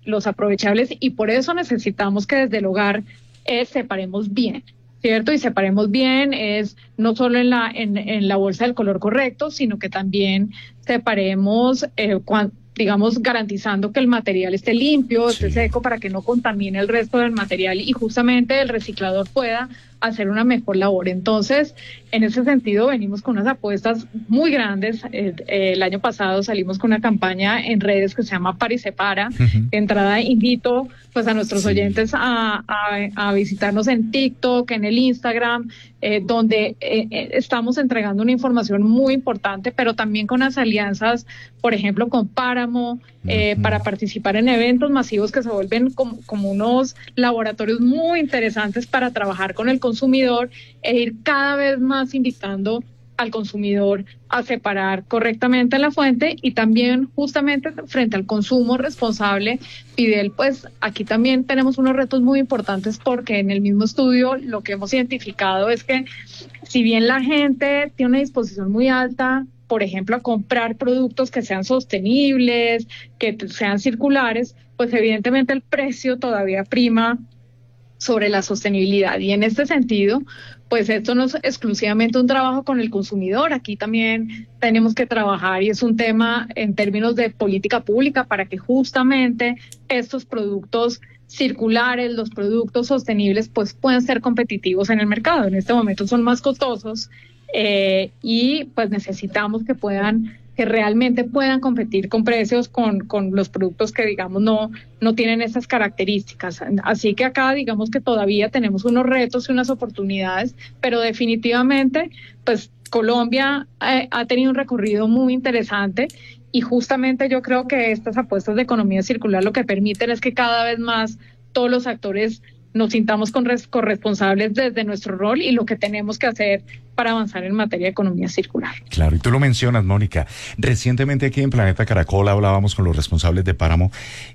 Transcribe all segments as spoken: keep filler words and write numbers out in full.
los aprovechables, y por eso necesitamos que desde el hogar eh, separemos bien, ¿cierto? Y separemos bien es no solo en la, en, en la bolsa del color correcto, sino que también separemos, eh, cuan, digamos, garantizando que el material esté limpio, esté Sí. seco, para que no contamine el resto del material y justamente el reciclador pueda hacer una mejor labor. Entonces, en ese sentido, venimos con unas apuestas muy grandes. Eh, eh, el año pasado salimos con una campaña en redes que se llama Para y Separa. Uh-huh. De entrada, invito pues a nuestros Sí. oyentes a, a, a visitarnos en TikTok, en el Instagram, eh, donde eh, eh, estamos entregando una información muy importante, pero también con las alianzas, por ejemplo, con Páramo, eh, Uh-huh. para participar en eventos masivos que se vuelven como, como unos laboratorios muy interesantes para trabajar con el consumidor e ir cada vez más invitando al consumidor a separar correctamente la fuente, y también justamente frente al consumo responsable. Fidel, pues aquí también tenemos unos retos muy importantes, porque en el mismo estudio lo que hemos identificado es que si bien la gente tiene una disposición muy alta, por ejemplo, a comprar productos que sean sostenibles, que sean circulares, pues evidentemente el precio todavía prima sobre la sostenibilidad. Y en este sentido, pues esto no es exclusivamente un trabajo con el consumidor, aquí también tenemos que trabajar, y es un tema en términos de política pública, para que justamente estos productos circulares, los productos sostenibles, pues puedan ser competitivos en el mercado. En este momento son más costosos, eh, y pues necesitamos que puedan que realmente puedan competir con precios con, con los productos que, digamos, no, no tienen esas características. Así que acá, digamos que todavía tenemos unos retos y unas oportunidades, pero definitivamente, pues Colombia eh, ha tenido un recorrido muy interesante, y justamente yo creo que estas apuestas de economía circular lo que permiten es que cada vez más todos los actores nos sintamos corresponsables desde nuestro rol y lo que tenemos que hacer para avanzar en materia de economía circular. Claro, y tú lo mencionas, Mónica. Recientemente aquí en Planeta Caracol hablábamos con los responsables de Páramo,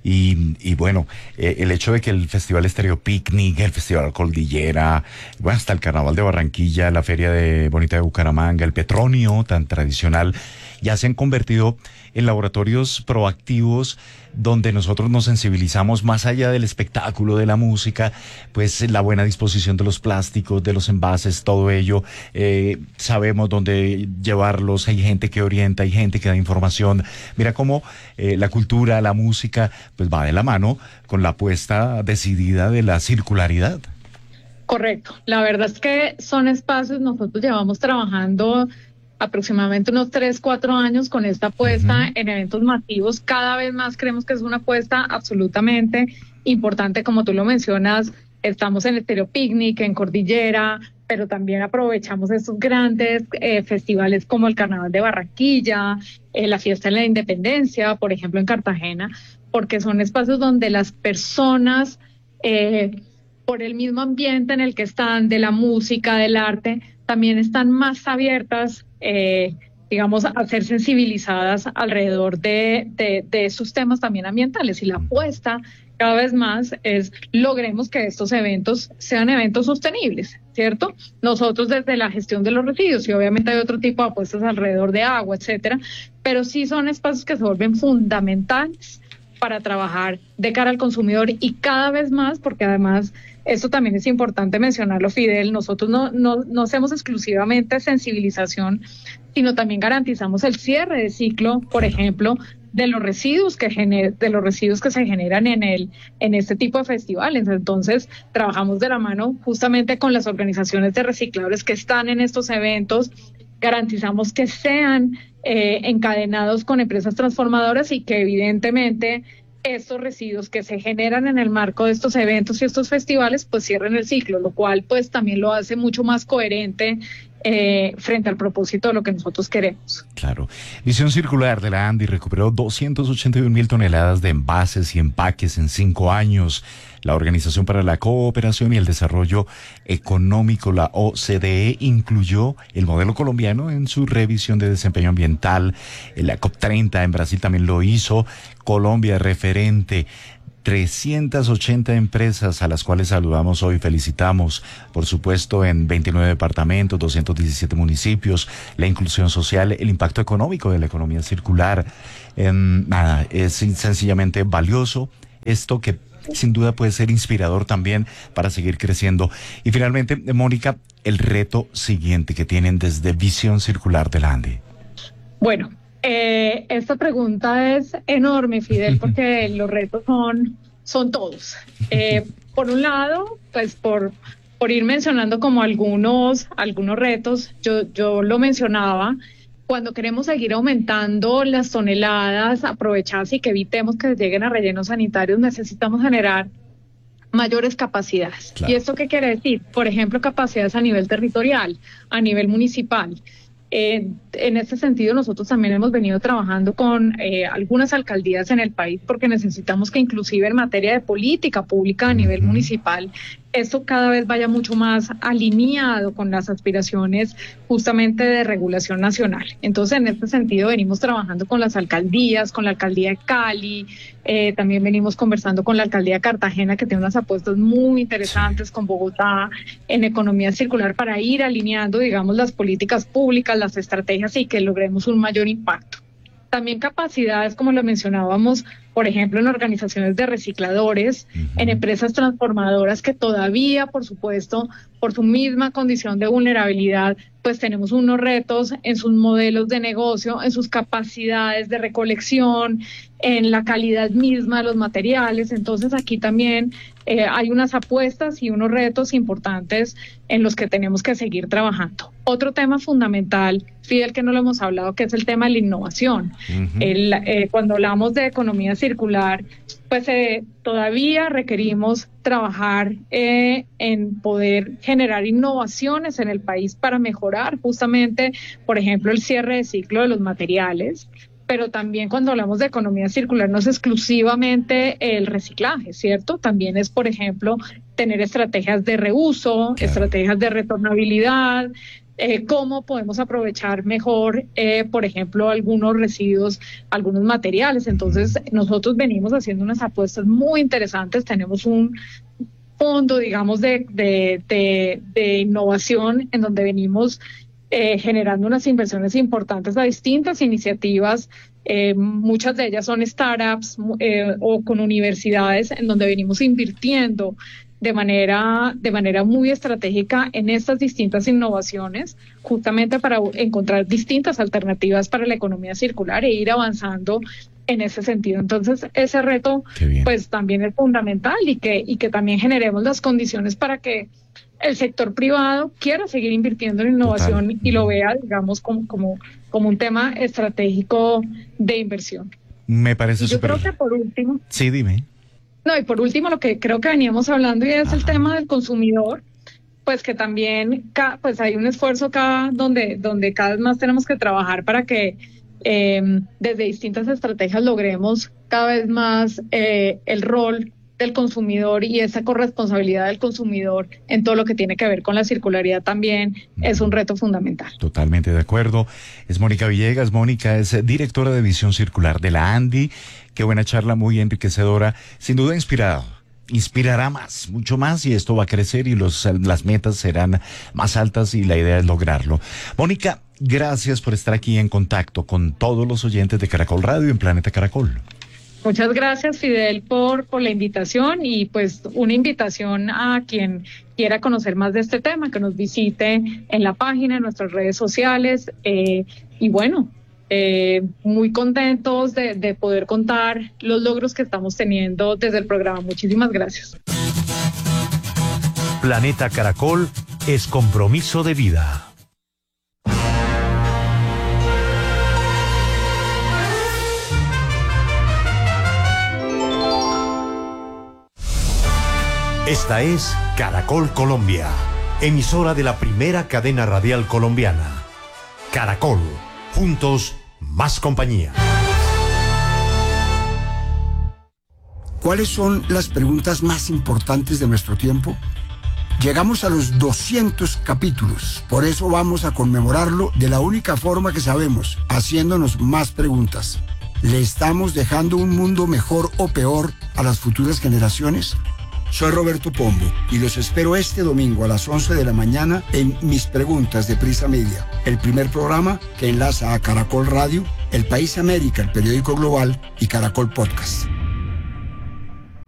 y, y bueno, eh, el hecho de que el Festival Estéreo Picnic, el Festival Cordillera, bueno, hasta el Carnaval de Barranquilla, la Feria de Bonita de Bucaramanga, el Petronio tan tradicional, ya se han convertido en laboratorios proactivos donde nosotros nos sensibilizamos más allá del espectáculo, de la música, pues la buena disposición de los plásticos, de los envases, todo ello, eh, sabemos dónde llevarlos, hay gente que orienta, hay gente que da información. Mira cómo eh, la cultura, la música, pues va de la mano con la apuesta decidida de la circularidad. Correcto, la verdad es que son espacios, nosotros llevamos trabajando aproximadamente unos tres, cuatro años con esta apuesta uh-huh. en eventos masivos. Cada vez más creemos que es una apuesta absolutamente importante, como tú lo mencionas. Estamos en Estéreo Picnic, en Cordillera, pero también aprovechamos estos grandes eh, festivales como el Carnaval de Barranquilla, eh, la Fiesta de la Independencia, por ejemplo, en Cartagena, porque son espacios donde las personas, eh, por el mismo ambiente en el que están, de la música, del arte, también están más abiertas, eh, digamos, a ser sensibilizadas alrededor de, de, de esos temas también ambientales. Y la apuesta cada vez más es logremos que estos eventos sean eventos sostenibles, ¿cierto? Nosotros desde la gestión de los residuos, y obviamente hay otro tipo de apuestas alrededor de agua, etcétera, pero sí son espacios que se vuelven fundamentales para trabajar de cara al consumidor, y cada vez más, porque además esto también es importante mencionarlo, Fidel, nosotros no, no, no hacemos exclusivamente sensibilización, sino también garantizamos el cierre de ciclo, por ejemplo, de los residuos que gener, de los residuos que se generan en el en este tipo de festivales. Entonces, trabajamos de la mano justamente con las organizaciones de recicladores que están en estos eventos, garantizamos que sean eh, encadenados con empresas transformadoras, y que evidentemente estos residuos que se generan en el marco de estos eventos y estos festivales pues cierren el ciclo, lo cual pues también lo hace mucho más coherente eh, frente al propósito de lo que nosotros queremos. Claro. Visión Circular de la ANDI recuperó doscientas ochenta y un mil toneladas de envases y empaques en cinco años. La Organización para la Cooperación y el Desarrollo Económico, la O C D E, incluyó el modelo colombiano en su revisión de desempeño ambiental. La COP treinta en Brasil también lo hizo. Colombia referente. trescientas ochenta empresas a las cuales saludamos hoy, felicitamos, por supuesto, en veintinueve departamentos, doscientos diecisiete municipios, la inclusión social, el impacto económico de la economía circular. Eh, nada, es sencillamente valioso esto que sin duda puede ser inspirador también para seguir creciendo. Y finalmente, Mónica, el reto siguiente que tienen desde Visión Circular de la ANDI. Bueno, eh, esta pregunta es enorme, Fidel, porque los retos son, son todos. Eh, por un lado, pues por, por ir mencionando como algunos, algunos retos, yo, yo lo mencionaba, cuando queremos seguir aumentando las toneladas aprovechadas y que evitemos que lleguen a rellenos sanitarios, necesitamos generar mayores capacidades. Claro. ¿Y esto qué quiere decir? Por ejemplo, capacidades a nivel territorial, a nivel municipal. Eh, en este sentido, nosotros también hemos venido trabajando con eh, algunas alcaldías en el país porque necesitamos que inclusive en materia de política pública a nivel uh-huh. municipal, esto cada vez vaya mucho más alineado con las aspiraciones justamente de regulación nacional. Entonces, en este sentido, venimos trabajando con las alcaldías, con la alcaldía de Cali, eh, también venimos conversando con la alcaldía de Cartagena, que tiene unas apuestas muy interesantes con Bogotá en economía circular para ir alineando, digamos, las políticas públicas, las estrategias y que logremos un mayor impacto. También capacidades, como lo mencionábamos, por ejemplo, en organizaciones de recicladores, uh-huh. en empresas transformadoras que todavía, por supuesto, por su misma condición de vulnerabilidad, pues tenemos unos retos en sus modelos de negocio, en sus capacidades de recolección, en la calidad misma de los materiales. Entonces aquí también eh, hay unas apuestas y unos retos importantes en los que tenemos que seguir trabajando. Otro tema fundamental, Fidel, que no lo hemos hablado, que es el tema de la innovación. Uh-huh. El, eh, cuando hablamos de economía circular, pues eh, todavía requerimos trabajar eh, en poder generar innovaciones en el país para mejorar justamente, por ejemplo, el cierre de ciclo de los materiales. Pero también cuando hablamos de economía circular no es exclusivamente el reciclaje, ¿cierto? También es, por ejemplo, tener estrategias de reuso, claro. estrategias de retornabilidad, eh, cómo podemos aprovechar mejor, eh, por ejemplo, algunos residuos, algunos materiales. Entonces, nosotros venimos haciendo unas apuestas muy interesantes, tenemos un fondo, digamos, de, de, de, de innovación en donde venimos Eh, generando unas inversiones importantes a distintas iniciativas, eh, muchas de ellas son startups eh, o con universidades en donde venimos invirtiendo de manera, de manera muy estratégica en estas distintas innovaciones, justamente para encontrar distintas alternativas para la economía circular e ir avanzando en ese sentido. Entonces, ese reto pues también es fundamental y que, y que también generemos las condiciones para que el sector privado quiera seguir invirtiendo en innovación Total. Y lo vea, digamos, como, como, como un tema estratégico de inversión. Me parece súper. Yo creo que por último... Sí, dime. No, y por último, lo que creo que veníamos hablando y es Ajá. el tema del consumidor, pues que también pues hay un esfuerzo acá donde, donde cada vez más tenemos que trabajar para que eh, desde distintas estrategias logremos cada vez más eh, el rol del consumidor y esa corresponsabilidad del consumidor en todo lo que tiene que ver con la circularidad también es un reto fundamental. Totalmente de acuerdo. Es Mónica Villegas. Mónica es directora de Visión Circular de la ANDI. Qué buena charla, muy enriquecedora. Sin duda inspirado. Inspirará más, mucho más, y esto va a crecer y los, las metas serán más altas y la idea es lograrlo. Mónica, gracias por estar aquí en contacto con todos los oyentes de Caracol Radio en Planeta Caracol. Muchas gracias, Fidel, por, por la invitación y pues una invitación a quien quiera conocer más de este tema, que nos visite en la página, en nuestras redes sociales eh, y bueno, eh, muy contentos de, de poder contar los logros que estamos teniendo desde el programa. Muchísimas gracias. Planeta Caracol es compromiso de vida. Esta es Caracol Colombia, emisora de la primera cadena radial colombiana. Caracol, juntos, más compañía. ¿Cuáles son las preguntas más importantes de nuestro tiempo? Llegamos a los doscientos capítulos, por eso vamos a conmemorarlo de la única forma que sabemos, haciéndonos más preguntas. ¿Le estamos dejando un mundo mejor o peor a las futuras generaciones? Soy Roberto Pombo y los espero este domingo a las once de la mañana en Mis Preguntas de Prisa Media, el primer programa que enlaza a Caracol Radio, El País América, el periódico global, y Caracol Podcast.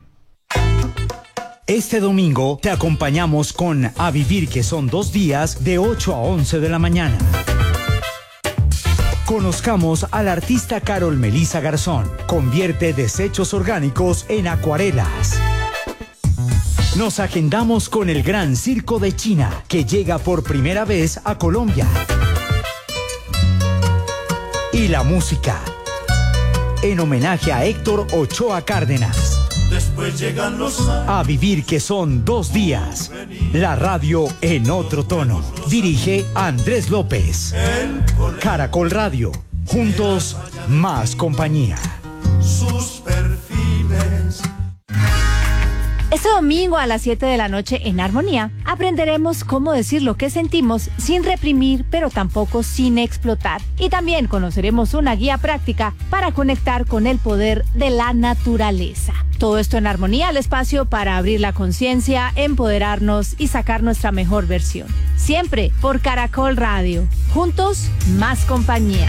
Este domingo te acompañamos con A Vivir, que son dos días, de ocho a once de la mañana. Conozcamos a la artista Carol Melissa Garzón. Convierte desechos orgánicos en acuarelas. Nos agendamos con el Gran Circo de China, que llega por primera vez a Colombia. Y la música, en homenaje a Héctor Ochoa Cárdenas. Después llegan los años. A Vivir, que son dos días. La radio en otro tono. Dirige Andrés López. Caracol Radio. Juntos, más compañía. Sus perfiles. Este domingo a las siete de la noche en Armonía aprenderemos cómo decir lo que sentimos sin reprimir, pero tampoco sin explotar. Y también conoceremos una guía práctica para conectar con el poder de la naturaleza. Todo esto en Armonía, el espacio para abrir la conciencia, empoderarnos y sacar nuestra mejor versión. Siempre por Caracol Radio. Juntos, más compañía.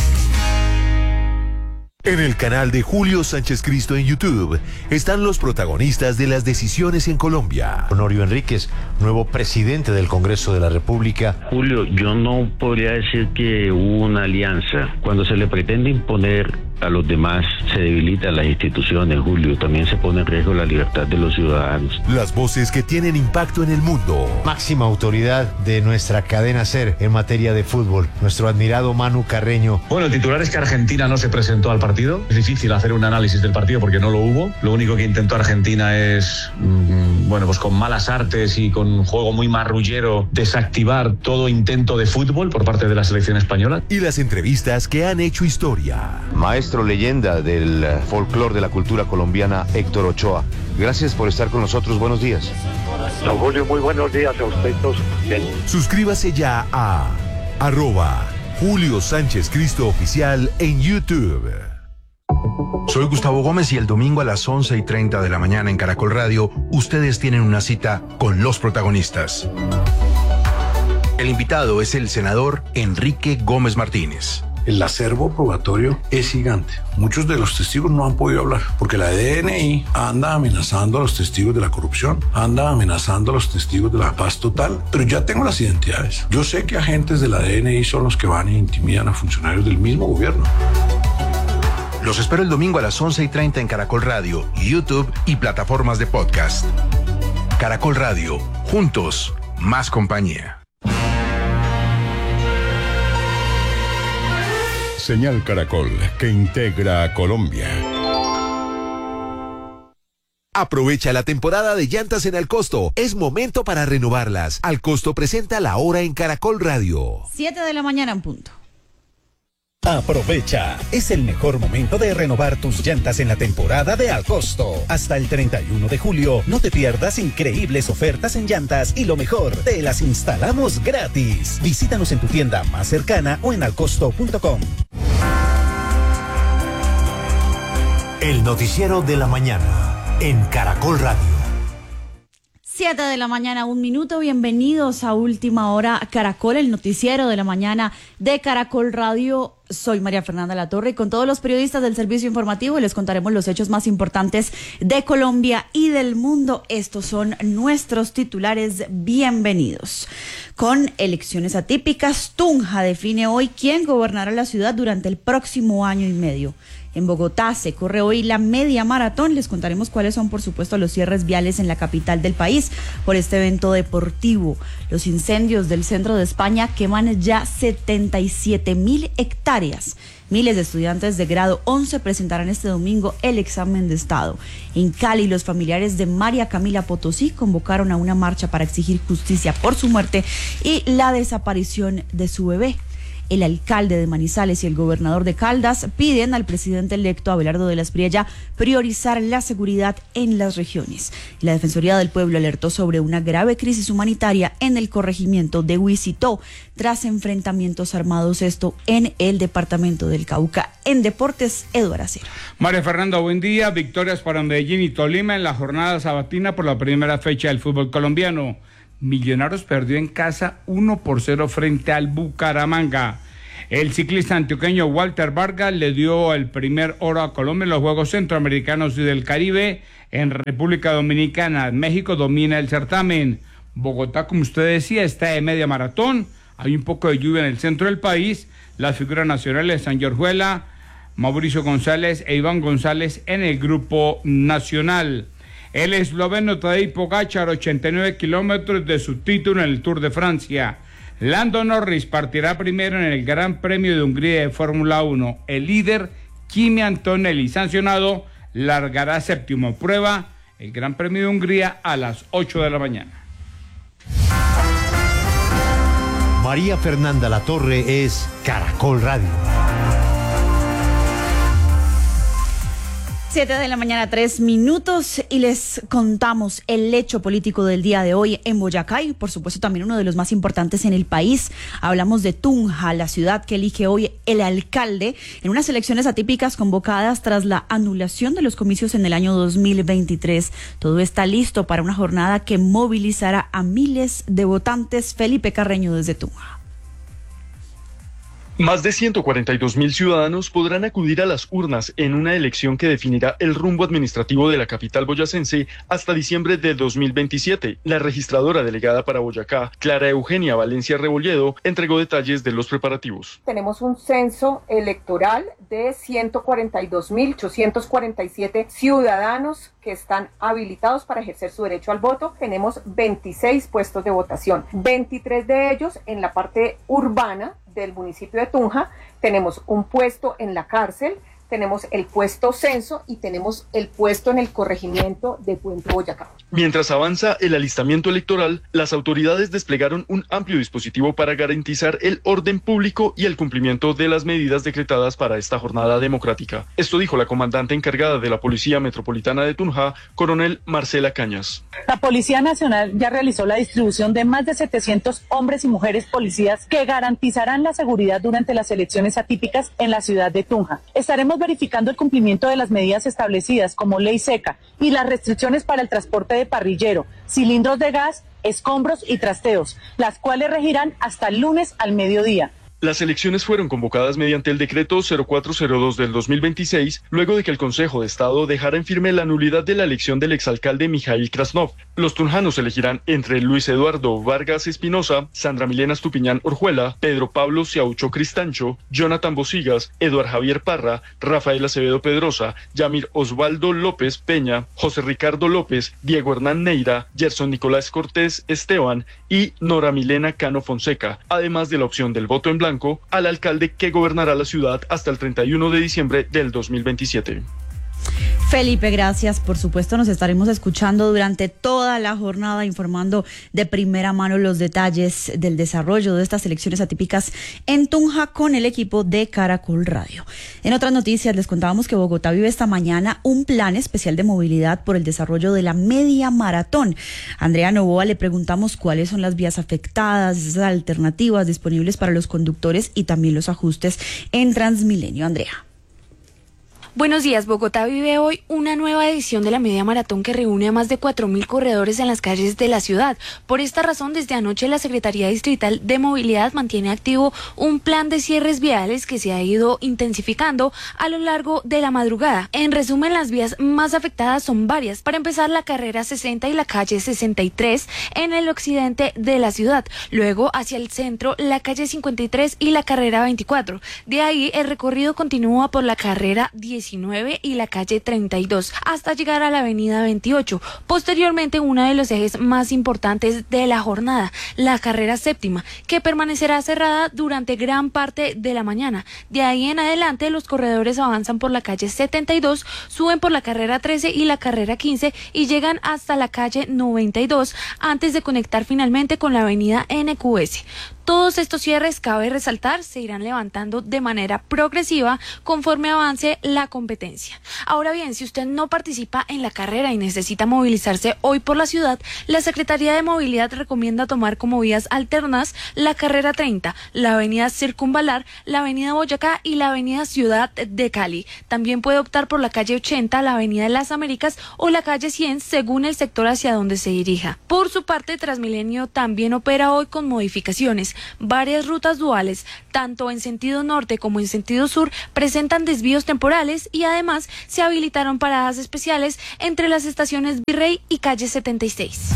En el canal de Julio Sánchez Cristo en YouTube están los protagonistas de las decisiones en Colombia. Honorio Enríquez, nuevo presidente del Congreso de la República. Julio, yo no podría decir que hubo una alianza. Cuando se le pretende imponer a los demás, se debilitan las instituciones, Julio. También se pone en riesgo la libertad de los ciudadanos. Las voces que tienen impacto en el mundo. Máxima autoridad de nuestra cadena SER en materia de fútbol, nuestro admirado Manu Carreño. Bueno, el titular es que Argentina no se presentó al partido. Es difícil hacer un análisis del partido porque no lo hubo. Lo único que intentó Argentina es, mmm, bueno, pues con malas artes y con un juego muy marrullero, desactivar todo intento de fútbol por parte de la selección española. Y las entrevistas que han hecho historia. Maestro leyenda del folclore de la cultura colombiana, Héctor Ochoa. Gracias por estar con nosotros. Buenos días. Don Julio, muy buenos días a usted todos. Bien. Suscríbase ya a arroba Julio Sánchez Cristo Oficial en YouTube. Soy Gustavo Gómez y el domingo a las once y treinta de la mañana en Caracol Radio, ustedes tienen una cita con los protagonistas. El invitado es el senador Enrique Gómez Martínez. El acervo probatorio es gigante. Muchos de los testigos no han podido hablar porque la D N I anda amenazando a los testigos de la corrupción, anda amenazando a los testigos de la paz total, pero ya tengo las identidades. Yo sé que agentes de la D N I son los que van e intimidan a funcionarios del mismo gobierno. Los espero el domingo a las once y treinta en Caracol Radio, YouTube y plataformas de podcast. Caracol Radio, juntos, más compañía. Señal Caracol, que integra a Colombia. Aprovecha la temporada de llantas en Alcosto. Es momento para renovarlas. Alcosto presenta La Hora en Caracol Radio. siete de la mañana en punto. Aprovecha, es el mejor momento de renovar tus llantas en la temporada de Alcosto. Hasta el treinta y uno de julio, no te pierdas increíbles ofertas en llantas y lo mejor, te las instalamos gratis. Visítanos en tu tienda más cercana o en alcosto punto com. El noticiero de la mañana en Caracol Radio. siete de la mañana, un minuto. Bienvenidos a Última Hora Caracol, el noticiero de la mañana de Caracol Radio. Soy María Fernanda Latorre y con todos los periodistas del servicio informativo les contaremos los hechos más importantes de Colombia y del mundo. Estos son nuestros titulares. Bienvenidos. Con elecciones atípicas, Tunja define hoy quién gobernará la ciudad durante el próximo año y medio. En Bogotá se corre hoy la media maratón. Les contaremos cuáles son, por supuesto, los cierres viales en la capital del país por este evento deportivo. Los incendios del centro de España queman ya setenta y siete mil hectáreas. Miles de estudiantes de grado once presentarán este domingo el examen de estado. En Cali, los familiares de María Camila Potosí convocaron a una marcha para exigir justicia por su muerte y la desaparición de su bebé. El alcalde de Manizales y el gobernador de Caldas piden al presidente electo Abelardo de la Espriella priorizar la seguridad en las regiones. La Defensoría del Pueblo alertó sobre una grave crisis humanitaria en el corregimiento de Huicitó tras enfrentamientos armados, esto en el departamento del Cauca. En deportes, Eduardo Acero. María Fernanda, buen día. Victorias para Medellín y Tolima en la jornada sabatina por la primera fecha del fútbol colombiano. Millonarios perdió en casa uno por cero frente al Bucaramanga. El ciclista antioqueño Walter Vargas le dio el primer oro a Colombia en los Juegos Centroamericanos y del Caribe en República Dominicana. México domina el certamen. Bogotá, como usted decía, está de media maratón. Hay un poco de lluvia en el centro del país. Las figuras nacionales, Sandy Orjuela, Mauricio González e Iván González en el grupo nacional. El esloveno Tadej Pogačar, ochenta y nueve kilómetros de su título en el Tour de Francia. Lando Norris partirá primero en el Gran Premio de Hungría de Fórmula uno. El líder, Kimi Antonelli, sancionado, largará séptimo. Prueba el Gran Premio de Hungría a las ocho de la mañana. María Fernanda Latorre es Caracol Radio. Siete de la mañana, tres minutos, y les contamos el hecho político del día de hoy en Boyacá y por supuesto también uno de los más importantes en el país. Hablamos de Tunja, la ciudad que elige hoy el alcalde en unas elecciones atípicas convocadas tras la anulación de los comicios en el año dos mil veintitrés. Todo está listo para una jornada que movilizará a miles de votantes. Felipe Carreño desde Tunja. Más de ciento cuarenta y dos mil ciudadanos podrán acudir a las urnas en una elección que definirá el rumbo administrativo de la capital boyacense hasta diciembre de dos mil veintisiete. La registradora delegada para Boyacá, Clara Eugenia Valencia Rebolledo, entregó detalles de los preparativos. Tenemos un censo electoral de ciento cuarenta y dos mil ochocientos cuarenta y siete ciudadanos que están habilitados para ejercer su derecho al voto. Tenemos veintiséis puestos de votación, veintitrés de ellos en la parte urbana del municipio de Tunja. Tenemos un puesto en la cárcel, tenemos el puesto censo y tenemos el puesto en el corregimiento de Puente Boyacá. Mientras avanza el alistamiento electoral, las autoridades desplegaron un amplio dispositivo para garantizar el orden público y el cumplimiento de las medidas decretadas para esta jornada democrática. Esto dijo la comandante encargada de la Policía Metropolitana de Tunja, coronel Marcela Cañas. La Policía Nacional ya realizó la distribución de más de setecientos hombres y mujeres policías que garantizarán la seguridad durante las elecciones atípicas en la ciudad de Tunja. Estaremos verificando el cumplimiento de las medidas establecidas como ley seca y las restricciones para el transporte de parrillero, cilindros de gas, escombros y trasteos, las cuales regirán hasta el lunes al mediodía. Las elecciones fueron convocadas mediante el decreto cero cuatro cero dos del dos mil veintiséis, luego de que el Consejo de Estado dejara en firme la nulidad de la elección del exalcalde Mijail Krasnov. Los tunjanos elegirán entre Luis Eduardo Vargas Espinosa, Sandra Milena Estupiñán Orjuela, Pedro Pablo Ciaucho Cristancho, Jonathan Bosigas, Eduard Javier Parra, Rafael Acevedo Pedrosa, Yamir Osvaldo López Peña, José Ricardo López, Diego Hernán Neira, Gerson Nicolás Cortés Esteban y Nora Milena Cano Fonseca, además de la opción del voto en blanco al alcalde que gobernará la ciudad hasta el treinta y uno de diciembre del dos mil veintisiete. Felipe, gracias. Por supuesto, nos estaremos escuchando durante toda la jornada, informando de primera mano los detalles del desarrollo de estas elecciones atípicas en Tunja con el equipo de Caracol Radio. En otras noticias, les contábamos que Bogotá vive esta mañana un plan especial de movilidad por el desarrollo de la media maratón. A Andrea Novoa le preguntamos cuáles son las vías afectadas, esas alternativas disponibles para los conductores y también los ajustes en Transmilenio. Andrea. Buenos días. Bogotá vive hoy una nueva edición de la media maratón que reúne a más de cuatro mil corredores en las calles de la ciudad. Por esta razón, desde anoche la Secretaría Distrital de Movilidad mantiene activo un plan de cierres viales que se ha ido intensificando a lo largo de la madrugada. En resumen, las vías más afectadas son varias. Para empezar, la carrera sesenta y la calle sesenta y tres en el occidente de la ciudad. Luego, hacia el centro, la calle cincuenta y tres y la carrera veinticuatro. De ahí, el recorrido continúa por la carrera diecinueve y la calle treinta y dos hasta llegar a la avenida veintiocho. Posteriormente, uno de los ejes más importantes de la jornada, la carrera séptima, que permanecerá cerrada durante gran parte de la mañana. De ahí en adelante, los corredores avanzan por la calle setenta y dos, suben por la carrera trece y la carrera quince y llegan hasta la calle noventa y dos antes de conectar finalmente con la avenida N Q S. Todos estos cierres, cabe resaltar, se irán levantando de manera progresiva conforme avance la competencia. Ahora bien, si usted no participa en la carrera y necesita movilizarse hoy por la ciudad, la Secretaría de Movilidad recomienda tomar como vías alternas la carrera treinta, la avenida Circunvalar, la avenida Boyacá y la avenida Ciudad de Cali. También puede optar por la calle ochenta, la avenida de las Américas o la calle cien según el sector hacia donde se dirija. Por su parte, Transmilenio también opera hoy con modificaciones. país, varias rutas duales, tanto en sentido norte como en sentido sur, presentan desvíos temporales y además se habilitaron paradas especiales entre las estaciones Virrey y calle setenta y seis.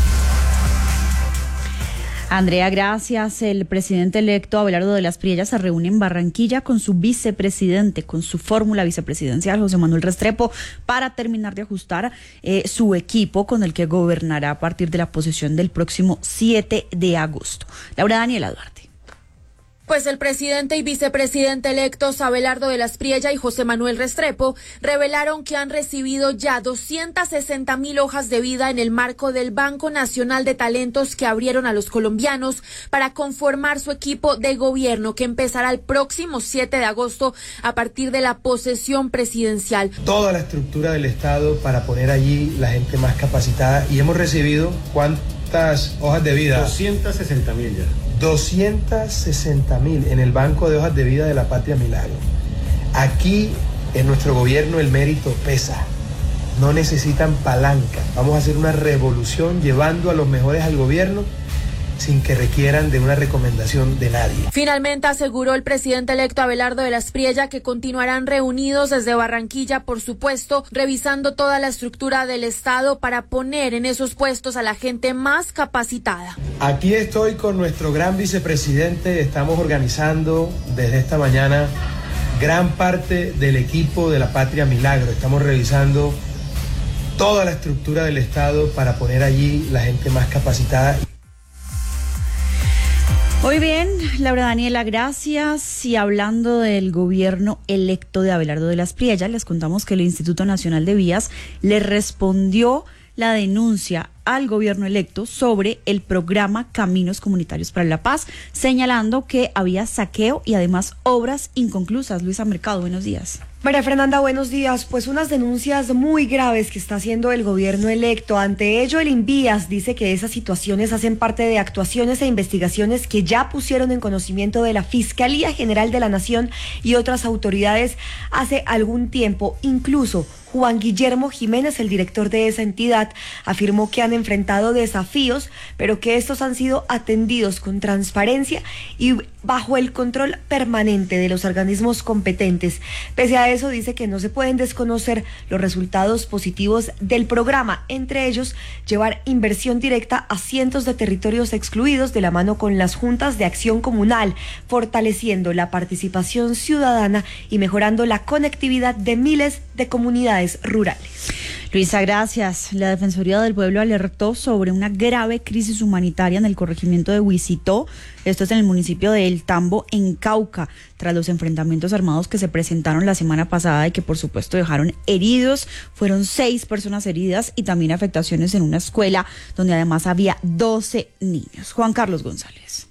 Andrea, gracias. El presidente electo Abelardo de las Priellas se reúne en Barranquilla con su vicepresidente, con su fórmula vicepresidencial, José Manuel Restrepo, para terminar de ajustar eh, su equipo con el que gobernará a partir de la posesión del próximo siete de agosto. Laura Daniela Duarte. Pues el presidente y vicepresidente electos Abelardo de las Priellas y José Manuel Restrepo revelaron que han recibido ya doscientas sesenta mil hojas de vida en el marco del Banco Nacional de Talentos que abrieron a los colombianos para conformar su equipo de gobierno que empezará el próximo siete de agosto a partir de la posesión presidencial. Toda la estructura del Estado para poner allí la gente más capacitada y hemos recibido ¿cuántas hojas de vida? doscientas sesenta mil ya. doscientas sesenta mil en el Banco de Hojas de Vida de la Patria Milagro. Aquí en nuestro gobierno el mérito pesa, no necesitan palanca. Vamos a hacer una revolución llevando a los mejores al gobierno sin que requieran de una recomendación de nadie. Finalmente aseguró el presidente electo Abelardo de las Priellas que continuarán reunidos desde Barranquilla, por supuesto, revisando toda la estructura del Estado para poner en esos puestos a la gente más capacitada. Aquí estoy con nuestro gran vicepresidente, estamos organizando desde esta mañana gran parte del equipo de la Patria Milagro, estamos revisando toda la estructura del Estado para poner allí la gente más capacitada. Muy bien, Laura Daniela, gracias. Y hablando del gobierno electo de Abelardo de las Priellas, les contamos que el Instituto Nacional de Vías le respondió la denuncia al gobierno electo sobre el programa Caminos Comunitarios para la Paz, señalando que había saqueo y además obras inconclusas. Luisa Mercado, buenos días. María Fernanda, buenos días. Pues unas denuncias muy graves que está haciendo el gobierno electo. Ante ello, el INVÍAS dice que esas situaciones hacen parte de actuaciones e investigaciones que ya pusieron en conocimiento de la Fiscalía General de la Nación y otras autoridades hace algún tiempo. Incluso Juan Guillermo Jiménez, el director de esa entidad, afirmó que han enfrentado desafíos, pero que estos han sido atendidos con transparencia y bajo el control permanente de los organismos competentes. Pese a eso, dice que no se pueden desconocer los resultados positivos del programa, entre ellos llevar inversión directa a cientos de territorios excluidos de la mano con las juntas de acción comunal, fortaleciendo la participación ciudadana y mejorando la conectividad de miles de comunidades rurales. Luisa, gracias. La Defensoría del Pueblo alertó sobre una grave crisis humanitaria en el corregimiento de Huisitó. Esto es en el municipio de El Tambo, en Cauca, tras los enfrentamientos armados que se presentaron la semana pasada y que por supuesto dejaron heridos. Fueron seis personas heridas y también afectaciones en una escuela donde además había doce niños. Juan Carlos González.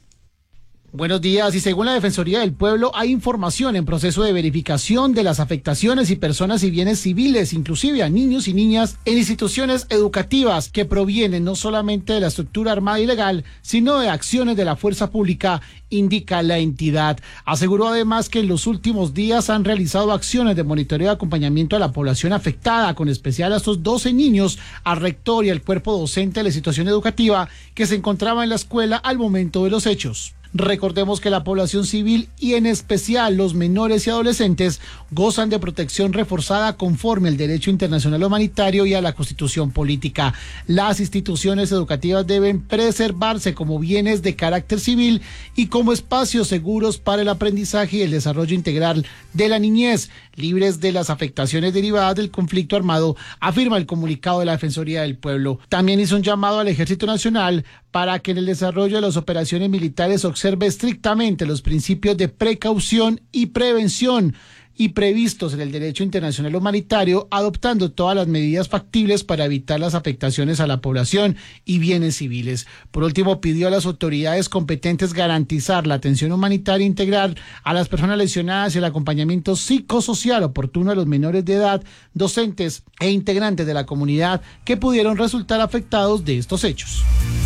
Buenos días. Y según la Defensoría del Pueblo, hay información en proceso de verificación de las afectaciones y personas y bienes civiles, inclusive a niños y niñas, en instituciones educativas que provienen no solamente de la estructura armada ilegal, sino de acciones de la fuerza pública, indica la entidad. Aseguró además que en los últimos días han realizado acciones de monitoreo y acompañamiento a la población afectada, con especial a estos doce niños, al rector y al cuerpo docente de la institución educativa que se encontraba en la escuela al momento de los hechos. Recordemos que la población civil y en especial los menores y adolescentes gozan de protección reforzada conforme al derecho internacional humanitario y a la Constitución política. Las instituciones educativas deben preservarse como bienes de carácter civil y como espacios seguros para el aprendizaje y el desarrollo integral de la niñez, libres de las afectaciones derivadas del conflicto armado, afirma el comunicado de la Defensoría del Pueblo. También hizo un llamado al Ejército Nacional para que en el desarrollo de las operaciones militares observe estrictamente los principios de precaución y prevención y previstos en el derecho internacional humanitario, adoptando todas las medidas factibles para evitar las afectaciones a la población y bienes civiles. Por último, pidió a las autoridades competentes garantizar la atención humanitaria integral a las personas lesionadas y el acompañamiento psicosocial oportuno a los menores de edad, docentes e integrantes de la comunidad que pudieron resultar afectados de estos hechos.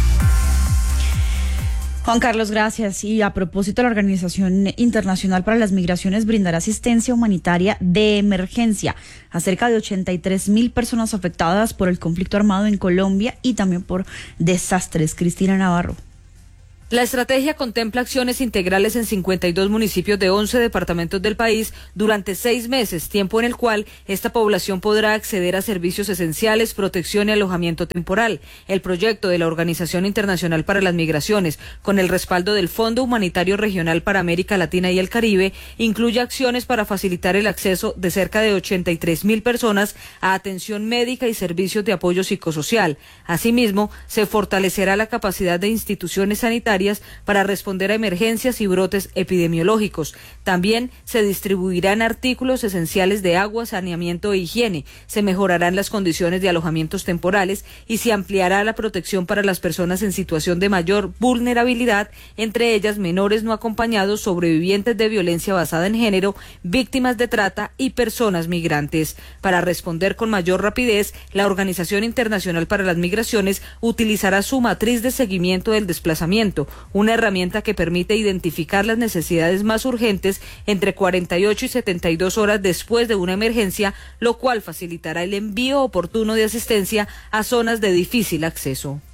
Juan Carlos, gracias. Y a propósito, la Organización Internacional para las Migraciones brindará asistencia humanitaria de emergencia a cerca de ochenta y tres mil personas afectadas por el conflicto armado en Colombia y también por desastres. Cristina Navarro. La estrategia contempla acciones integrales en cincuenta y dos municipios de once departamentos del país durante seis meses, tiempo en el cual esta población podrá acceder a servicios esenciales, protección y alojamiento temporal. El proyecto de la Organización Internacional para las Migraciones, con el respaldo del Fondo Humanitario Regional para América Latina y el Caribe, incluye acciones para facilitar el acceso de cerca de ochenta y tres mil personas a atención médica y servicios de apoyo psicosocial. Asimismo, se fortalecerá la capacidad de instituciones sanitarias para responder a emergencias y brotes epidemiológicos. También se distribuirán artículos esenciales de agua, saneamiento e higiene, se mejorarán las condiciones de alojamientos temporales y se ampliará la protección para las personas en situación de mayor vulnerabilidad, entre ellas menores no acompañados, sobrevivientes de violencia basada en género, víctimas de trata y personas migrantes. Para responder con mayor rapidez, la Organización Internacional para las Migraciones utilizará su matriz de seguimiento del desplazamiento, una herramienta que permite identificar las necesidades más urgentes entre cuarenta y ocho y setenta y dos horas después de una emergencia, lo cual facilitará el envío oportuno de asistencia a zonas de difícil acceso.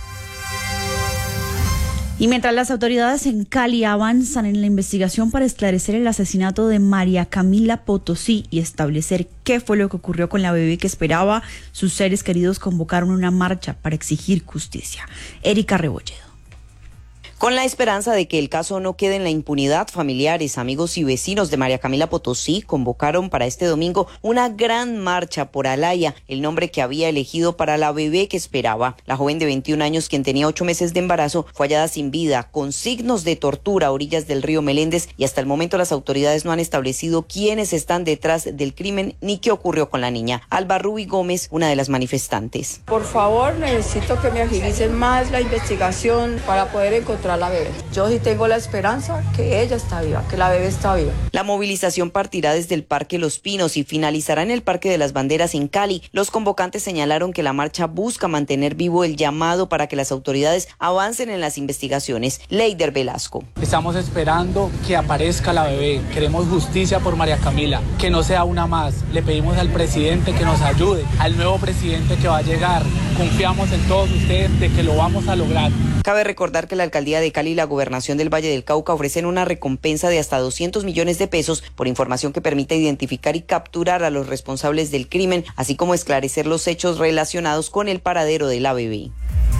Y mientras las autoridades en Cali avanzan en la investigación para esclarecer el asesinato de María Camila Potosí y establecer qué fue lo que ocurrió con la bebé que esperaba, sus seres queridos convocaron una marcha para exigir justicia. Erika Rebolledo. Con la esperanza de que el caso no quede en la impunidad, familiares, amigos y vecinos de María Camila Potosí convocaron para este domingo una gran marcha por Alaya, el nombre que había elegido para la bebé que esperaba. La joven de veintiún años, quien tenía ocho meses de embarazo, fue hallada sin vida, con signos de tortura a orillas del río Meléndez, y hasta el momento las autoridades no han establecido quiénes están detrás del crimen ni qué ocurrió con la niña. Alba Rubi Gómez, una de las manifestantes. Por favor, necesito que me agilicen más la investigación para poder encontrar la bebé. Yo sí tengo la esperanza que ella está viva, que la bebé está viva. La movilización partirá desde el Parque Los Pinos y finalizará en el Parque de las Banderas en Cali. Los convocantes señalaron que la marcha busca mantener vivo el llamado para que las autoridades avancen en las investigaciones. Leider Velasco. Estamos esperando que aparezca la bebé. Queremos justicia por María Camila, que no sea una más. Le pedimos al presidente que nos ayude, al nuevo presidente que va a llegar. Confiamos en todos ustedes de que lo vamos a lograr. Cabe recordar que la alcaldía de Cali y la gobernación del Valle del Cauca ofrecen una recompensa de hasta doscientos millones de pesos por información que permita identificar y capturar a los responsables del crimen, así como esclarecer los hechos relacionados con el paradero de la bebé.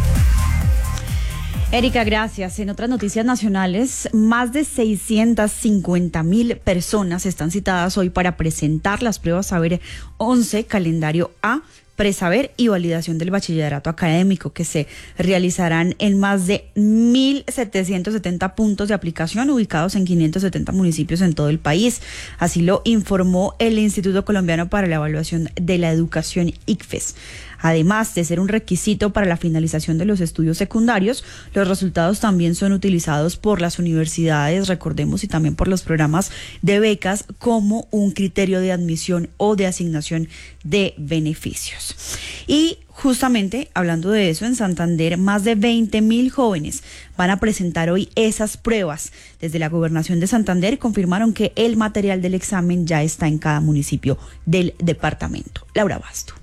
Erika, gracias. En otras noticias nacionales, más de seiscientas cincuenta mil personas están citadas hoy para presentar las pruebas Saber once, calendario A, presaber y validación del bachillerato académico, que se realizarán en más de mil setecientos setenta puntos de aplicación ubicados en quinientos setenta municipios en todo el país. Así lo informó el Instituto Colombiano para la Evaluación de la Educación, I C F E S. Además de ser un requisito para la finalización de los estudios secundarios, los resultados también son utilizados por las universidades, recordemos, y también por los programas de becas como un criterio de admisión o de asignación de beneficios. Y justamente hablando de eso, en Santander más de veinte mil jóvenes van a presentar hoy esas pruebas. Desde la Gobernación de Santander confirmaron que el material del examen ya está en cada municipio del departamento. Laura Basto.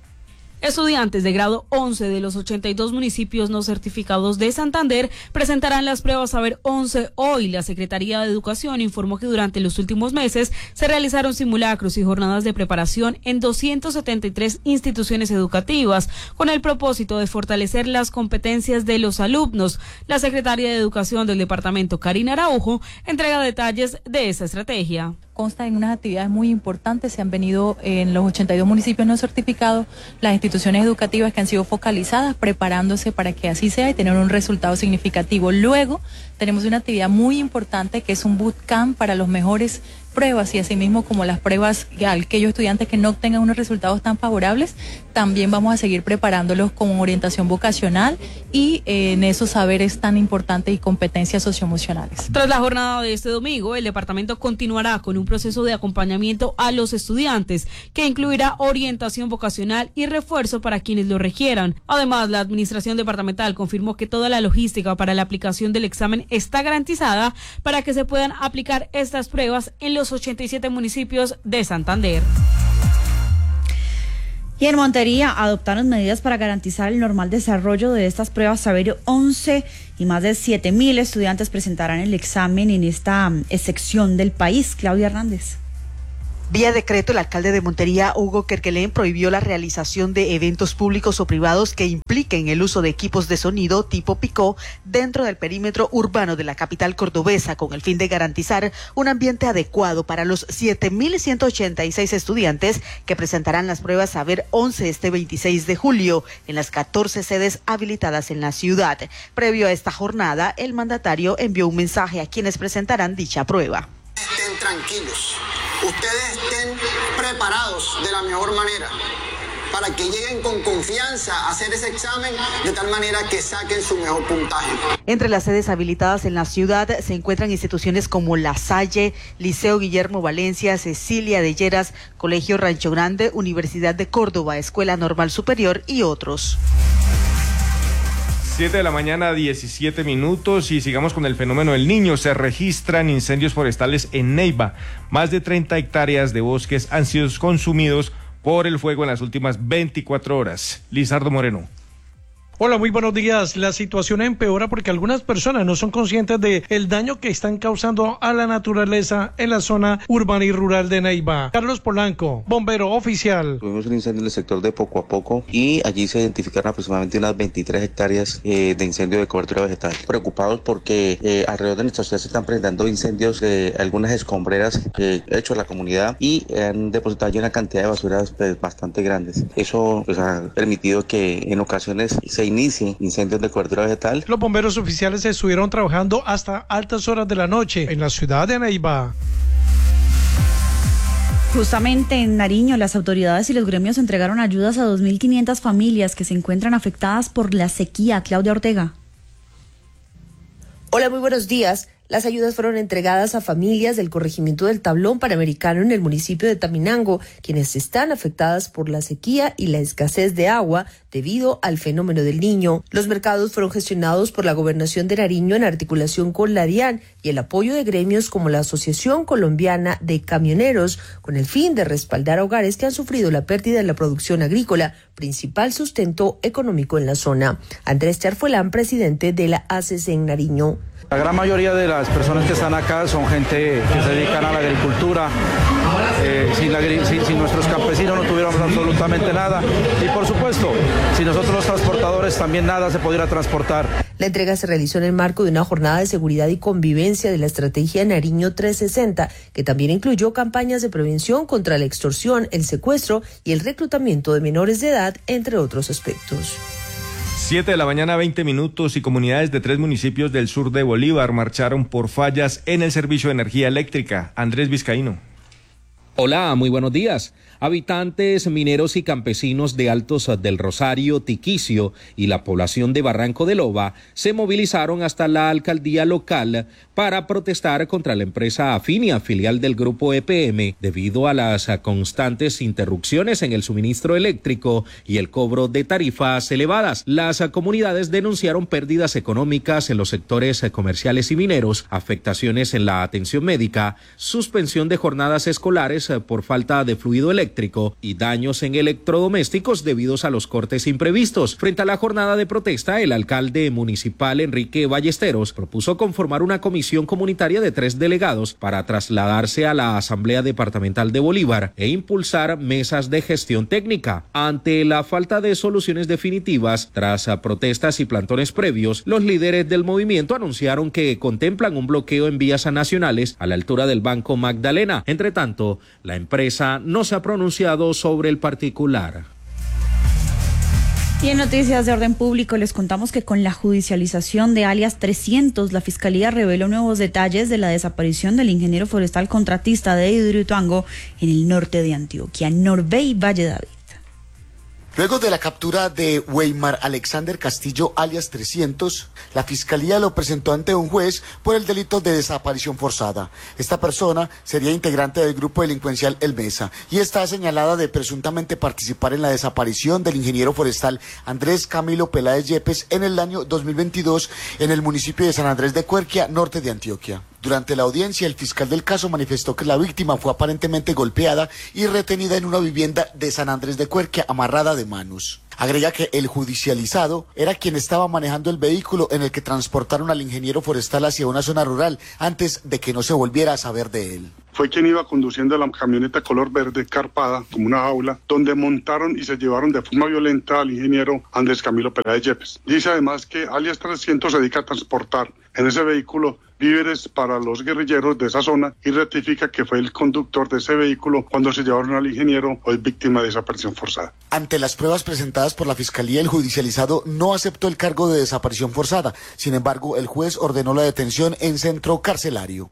Estudiantes de grado once de los ochenta y dos municipios no certificados de Santander presentarán las pruebas Saber once hoy. La Secretaría de Educación informó que durante los últimos meses se realizaron simulacros y jornadas de preparación en doscientas setenta y tres instituciones educativas con el propósito de fortalecer las competencias de los alumnos. La Secretaria de Educación del departamento, Karina Araujo, entrega detalles de esa estrategia. Consta en unas actividades muy importantes, se han venido en los ochenta y dos municipios no certificados, las instituciones educativas que han sido focalizadas, preparándose para que así sea y tener un resultado significativo. Luego tenemos una actividad muy importante que es un bootcamp para los mejores pruebas y asimismo como las pruebas a aquellos estudiantes que no obtengan unos resultados tan favorables, también vamos a seguir preparándolos con orientación vocacional y eh, en esos saberes tan importantes y competencias socioemocionales. Tras la jornada de este domingo, el departamento continuará con un proceso de acompañamiento a los estudiantes que incluirá orientación vocacional y refuerzo para quienes lo requieran. Además, la administración departamental confirmó que toda la logística para la aplicación del examen está garantizada para que se puedan aplicar estas pruebas en los ochenta y siete municipios de Santander. Y en Montería adoptaron medidas para garantizar el normal desarrollo de estas pruebas Saber once y más de siete mil estudiantes presentarán el examen en esta um, sección del país. Claudia Hernández. Vía decreto, el alcalde de Montería, Hugo Kerkelén, prohibió la realización de eventos públicos o privados que impliquen el uso de equipos de sonido tipo picó dentro del perímetro urbano de la capital cordobesa, con el fin de garantizar un ambiente adecuado para los siete mil ciento ochenta y seis estudiantes que presentarán las pruebas Saber once este veintiséis de julio en las catorce sedes habilitadas en la ciudad. Previo a esta jornada, el mandatario envió un mensaje a quienes presentarán dicha prueba. Estén tranquilos, ustedes estén preparados de la mejor manera para que lleguen con confianza a hacer ese examen de tal manera que saquen su mejor puntaje. Entre las sedes habilitadas en la ciudad se encuentran instituciones como La Salle, Liceo Guillermo Valencia, Cecilia de Lleras, Colegio Rancho Grande, Universidad de Córdoba, Escuela Normal Superior y otros. siete de la mañana, diecisiete minutos, y sigamos con el fenómeno del Niño. Se registran incendios forestales en Neiva. Más de treinta hectáreas de bosques han sido consumidos por el fuego en las últimas veinticuatro horas. Lizardo Moreno. Hola, muy buenos días. La situación empeora porque algunas personas no son conscientes de el daño que están causando a la naturaleza en la zona urbana y rural de Neiva. Carlos Polanco, bombero oficial. Tuvimos un incendio en el sector de Poco a Poco y allí se identificaron aproximadamente unas veintitrés hectáreas eh, de incendio de cobertura vegetal. Preocupados porque eh, alrededor de nuestra ciudad se están presentando incendios de algunas escombreras que ha hecho la comunidad y han depositado allí una cantidad de basuras pues, bastante grandes. Eso pues, ha permitido que en ocasiones se inicie incendios de cobertura vegetal. Los bomberos oficiales estuvieron trabajando hasta altas horas de la noche en la ciudad de Neiva. Justamente en Nariño, las autoridades y los gremios entregaron ayudas a dos mil quinientas familias que se encuentran afectadas por la sequía. Claudia Ortega. Hola, muy buenos días. Las ayudas fueron entregadas a familias del corregimiento del Tablón Panamericano en el municipio de Taminango, quienes están afectadas por la sequía y la escasez de agua debido al fenómeno del Niño. Los mercados fueron gestionados por la Gobernación de Nariño en articulación con la DIAN y el apoyo de gremios como la Asociación Colombiana de Camioneros, con el fin de respaldar a hogares que han sufrido la pérdida de la producción agrícola, principal sustento económico en la zona. Andrés Charfuelán, presidente de la A C C en Nariño. La gran mayoría de las personas que están acá son gente que se dedican a la agricultura. Eh, sin, la, sin, sin nuestros campesinos no tuviéramos absolutamente nada. Y por supuesto, si nosotros los transportadores también nada se pudiera transportar. La entrega se realizó en el marco de una jornada de seguridad y convivencia de la estrategia Nariño trescientos sesenta, que también incluyó campañas de prevención contra la extorsión, el secuestro y el reclutamiento de menores de edad, entre otros aspectos. siete de la mañana, veinte minutos, y comunidades de tres municipios del sur de Bolívar marcharon por fallas en el servicio de energía eléctrica. Andrés Vizcaíno. Hola, muy buenos días. Habitantes, mineros y campesinos de Altos del Rosario, Tiquicio y la población de Barranco de Loba se movilizaron hasta la alcaldía local para protestar contra la empresa Afinia, filial del grupo E P M, debido a las constantes interrupciones en el suministro eléctrico y el cobro de tarifas elevadas. Las comunidades denunciaron pérdidas económicas en los sectores comerciales y mineros, afectaciones en la atención médica, suspensión de jornadas escolares por falta de fluido eléctrico y daños en electrodomésticos debidos a los cortes imprevistos. Frente a la jornada de protesta, el alcalde municipal Enrique Ballesteros propuso conformar una comisión comunitaria de tres delegados para trasladarse a la Asamblea Departamental de Bolívar e impulsar mesas de gestión técnica. Ante la falta de soluciones definitivas, tras protestas y plantones previos, los líderes del movimiento anunciaron que contemplan un bloqueo en vías nacionales a la altura del Banco Magdalena. Entre tanto, la empresa no se ha pronunciado sobre el particular. Y en noticias de orden público les contamos que con la judicialización de alias trescientos, la Fiscalía reveló nuevos detalles de la desaparición del ingeniero forestal contratista de Hidroituango en el norte de Antioquia, Norbey Valle David. Luego de la captura de Weimar Alexander Castillo, alias trescientos, la Fiscalía lo presentó ante un juez por el delito de desaparición forzada. Esta persona sería integrante del grupo delincuencial El Mesa y está señalada de presuntamente participar en la desaparición del ingeniero forestal Andrés Camilo Peláez Yepes en el año dos mil veintidós en el municipio de San Andrés de Cuerquia, norte de Antioquia. Durante la audiencia, el fiscal del caso manifestó que la víctima fue aparentemente golpeada y retenida en una vivienda de San Andrés de Cuerque, amarrada de manos. Agrega que el judicializado era quien estaba manejando el vehículo en el que transportaron al ingeniero forestal hacia una zona rural antes de que no se volviera a saber de él. Fue quien iba conduciendo la camioneta color verde carpada como una jaula, donde montaron y se llevaron de forma violenta al ingeniero Andrés Camilo Peláez Yepes. Dice además que alias trescientos se dedica a transportar en ese vehículo víveres para los guerrilleros de esa zona y rectifica que fue el conductor de ese vehículo cuando se llevaron al ingeniero, hoy víctima de desaparición forzada. Ante las pruebas presentadas por la Fiscalía, el judicializado no aceptó el cargo de desaparición forzada. Sin embargo, el juez ordenó la detención en centro carcelario.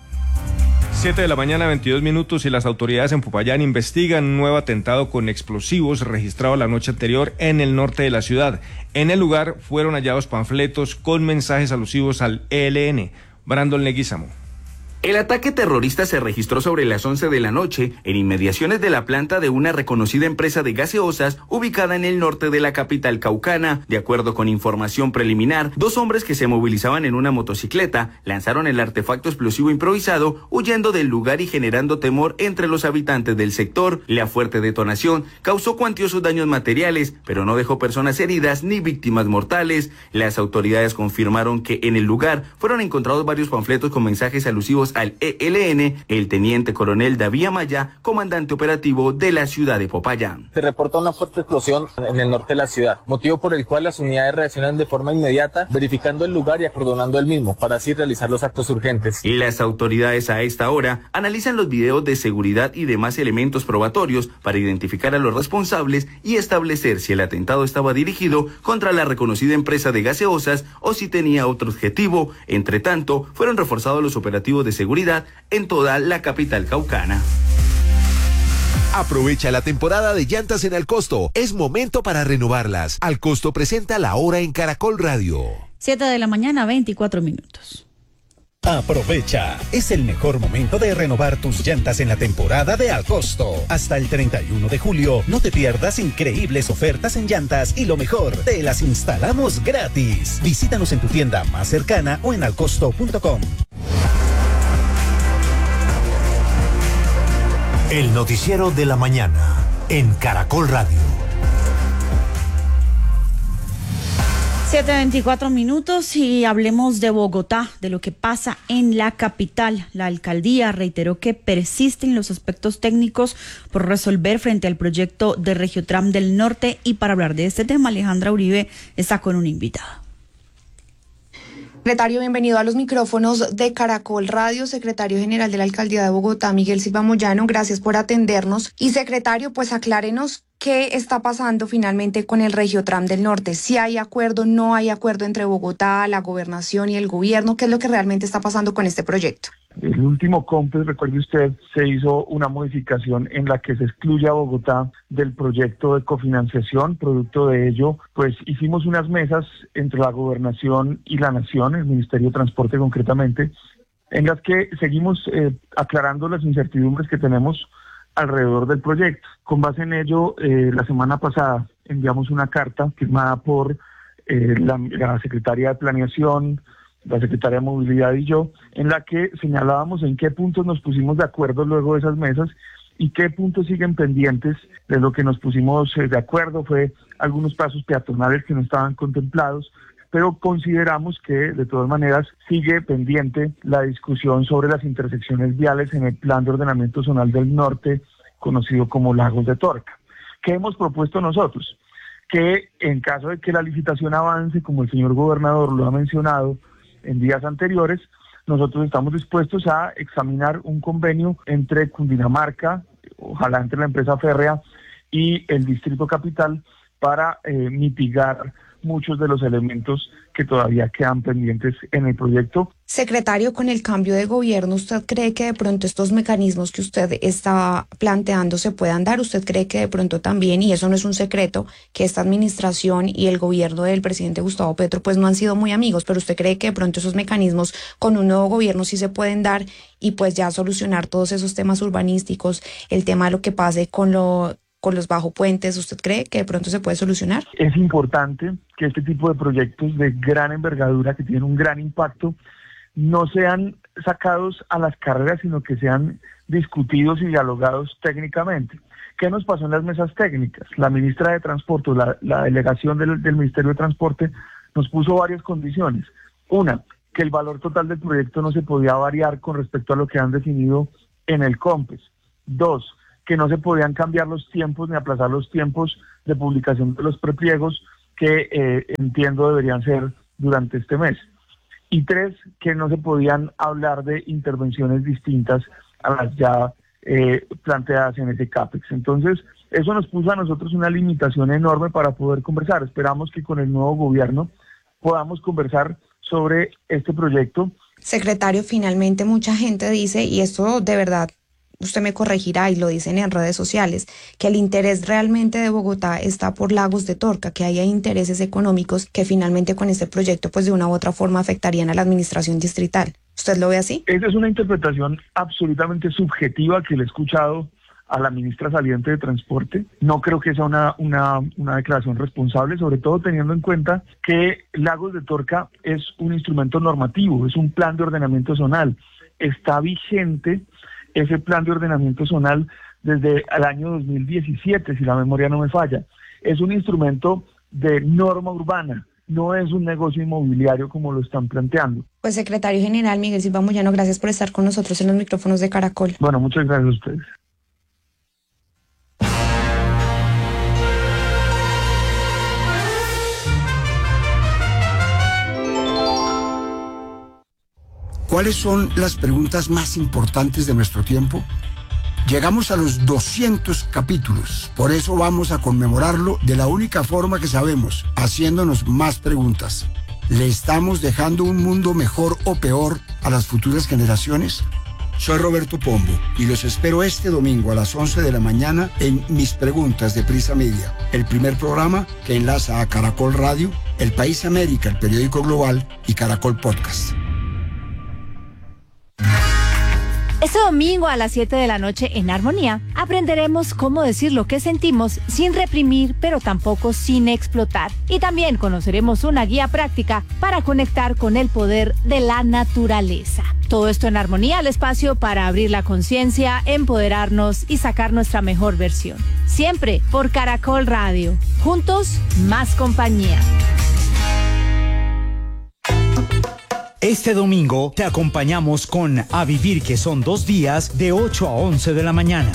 siete de la mañana, veintidós minutos, y las autoridades en Popayán investigan un nuevo atentado con explosivos registrado la noche anterior en el norte de la ciudad. En el lugar fueron hallados panfletos con mensajes alusivos al E L N. Brandon Leguizamo. El ataque terrorista se registró sobre las once de la noche en inmediaciones de la planta de una reconocida empresa de gaseosas ubicada en el norte de la capital caucana. De acuerdo con información preliminar, dos hombres que se movilizaban en una motocicleta lanzaron el artefacto explosivo improvisado, huyendo del lugar y generando temor entre los habitantes del sector. La fuerte detonación causó cuantiosos daños materiales, pero no dejó personas heridas ni víctimas mortales. Las autoridades confirmaron que en el lugar fueron encontrados varios panfletos con mensajes alusivos al E L N. El teniente coronel David Amaya, comandante operativo de la ciudad de Popayán. Se reporta una fuerte explosión en el norte de la ciudad, motivo por el cual las unidades reaccionan de forma inmediata, verificando el lugar y acordonando el mismo, para así realizar los actos urgentes. Las autoridades a esta hora analizan los videos de seguridad y demás elementos probatorios para identificar a los responsables y establecer si el atentado estaba dirigido contra la reconocida empresa de gaseosas o si tenía otro objetivo. Entre tanto, fueron reforzados los operativos de seguridad seguridad en toda la capital caucana. Aprovecha la temporada de llantas en Alcosto. Es momento para renovarlas. Alcosto presenta La Hora en Caracol Radio. siete de la mañana, veinticuatro minutos. Aprovecha, es el mejor momento de renovar tus llantas en la temporada de Alcosto. Hasta el treinta y uno de julio, no te pierdas increíbles ofertas en llantas y lo mejor, te las instalamos gratis. Visítanos en tu tienda más cercana o en alcosto punto com. El noticiero de la mañana en Caracol Radio. siete veinticuatro minutos y hablemos de Bogotá, de lo que pasa en la capital. La alcaldía reiteró que persisten los aspectos técnicos por resolver frente al proyecto de Regiotram del Norte, y para hablar de este tema, Alejandra Uribe está con un invitado. Secretario, bienvenido a los micrófonos de Caracol Radio. Secretario General de la Alcaldía de Bogotá, Miguel Silva Moyano, gracias por atendernos. Y secretario, pues aclárenos qué está pasando finalmente con el Regiotram del Norte. Si hay acuerdo, no hay acuerdo entre Bogotá, la gobernación y el gobierno. ¿Qué es lo que realmente está pasando con este proyecto? El último COMPES, recuerde usted, se hizo una modificación en la que se excluye a Bogotá del proyecto de cofinanciación. Producto de ello, pues hicimos unas mesas entre la gobernación y la nación, el Ministerio de Transporte concretamente, en las que seguimos eh, aclarando las incertidumbres que tenemos alrededor del proyecto. Con base en ello, eh, la semana pasada enviamos una carta firmada por eh, la, la Secretaría de Planeación, la Secretaría de Movilidad y yo, en la que señalábamos en qué puntos nos pusimos de acuerdo luego de esas mesas y qué puntos siguen pendientes. De lo que nos pusimos eh, de acuerdo fue algunos pasos peatonales que no estaban contemplados, pero consideramos que de todas maneras sigue pendiente la discusión sobre las intersecciones viales en el Plan de Ordenamiento Zonal del Norte, conocido como Lagos de Torca. ¿Qué hemos propuesto nosotros? Que en caso de que la licitación avance, como el señor gobernador lo ha mencionado en días anteriores, nosotros estamos dispuestos a examinar un convenio entre Cundinamarca, ojalá entre la empresa férrea y el Distrito Capital, para eh, mitigar muchos de los elementos que todavía quedan pendientes en el proyecto. Secretario, con el cambio de gobierno, ¿usted cree que de pronto estos mecanismos que usted está planteando se puedan dar? ¿Usted cree que de pronto también, y eso no es un secreto, que esta administración y el gobierno del presidente Gustavo Petro pues no han sido muy amigos, pero usted cree que de pronto esos mecanismos con un nuevo gobierno sí se pueden dar y pues ya solucionar todos esos temas urbanísticos, el tema de lo que pase con lo con los bajo puentes? ¿Usted cree que de pronto se puede solucionar? Es importante que este tipo de proyectos de gran envergadura, que tienen un gran impacto, no sean sacados a las carreras, sino que sean discutidos y dialogados técnicamente. ¿Qué nos pasó en las mesas técnicas? La ministra de Transporte, la, la delegación del, del Ministerio de Transporte, nos puso varias condiciones. Una, que el valor total del proyecto no se podía variar con respecto a lo que han definido en el COMPES. Dos, que no se podían cambiar los tiempos ni aplazar los tiempos de publicación de los prepliegos, que eh, entiendo deberían ser durante este mes. Y tres, que no se podían hablar de intervenciones distintas a las ya eh, planteadas en ese CAPEX. Entonces, eso nos puso a nosotros una limitación enorme para poder conversar. Esperamos que con el nuevo gobierno podamos conversar sobre este proyecto. Secretario, finalmente mucha gente dice, y esto de verdad usted me corregirá y lo dicen en redes sociales, que el interés realmente de Bogotá está por Lagos de Torca, que haya intereses económicos que finalmente con este proyecto pues de una u otra forma afectarían a la administración distrital. ¿Usted lo ve así? Esa es una interpretación absolutamente subjetiva que le he escuchado a la ministra saliente de Transporte. No creo que sea una, una, una declaración responsable, sobre todo teniendo en cuenta que Lagos de Torca es un instrumento normativo, es un plan de ordenamiento zonal. Está vigente ese plan de ordenamiento zonal desde el año dos mil diecisiete, si la memoria no me falla. Es un instrumento de norma urbana, no es un negocio inmobiliario como lo están planteando. Pues secretario general Miguel Silva Moyano, gracias por estar con nosotros en los micrófonos de Caracol. Bueno, muchas gracias a ustedes. ¿Cuáles son las preguntas más importantes de nuestro tiempo? Llegamos a los doscientos capítulos, por eso vamos a conmemorarlo de la única forma que sabemos, haciéndonos más preguntas. ¿Le estamos dejando un mundo mejor o peor a las futuras generaciones? Soy Roberto Pombo y los espero este domingo a las once de la mañana en Mis Preguntas de Prisa Media, el primer programa que enlaza a Caracol Radio, El País América, el periódico global, y Caracol Podcast. Este domingo a las siete de la noche en Armonía aprenderemos cómo decir lo que sentimos sin reprimir, pero tampoco sin explotar. Y también conoceremos una guía práctica para conectar con el poder de la naturaleza. Todo esto en Armonía, el espacio para abrir la conciencia, empoderarnos y sacar nuestra mejor versión. Siempre por Caracol Radio. Juntos, más compañía. Este domingo te acompañamos con A Vivir, que son dos días, de ocho a once de la mañana.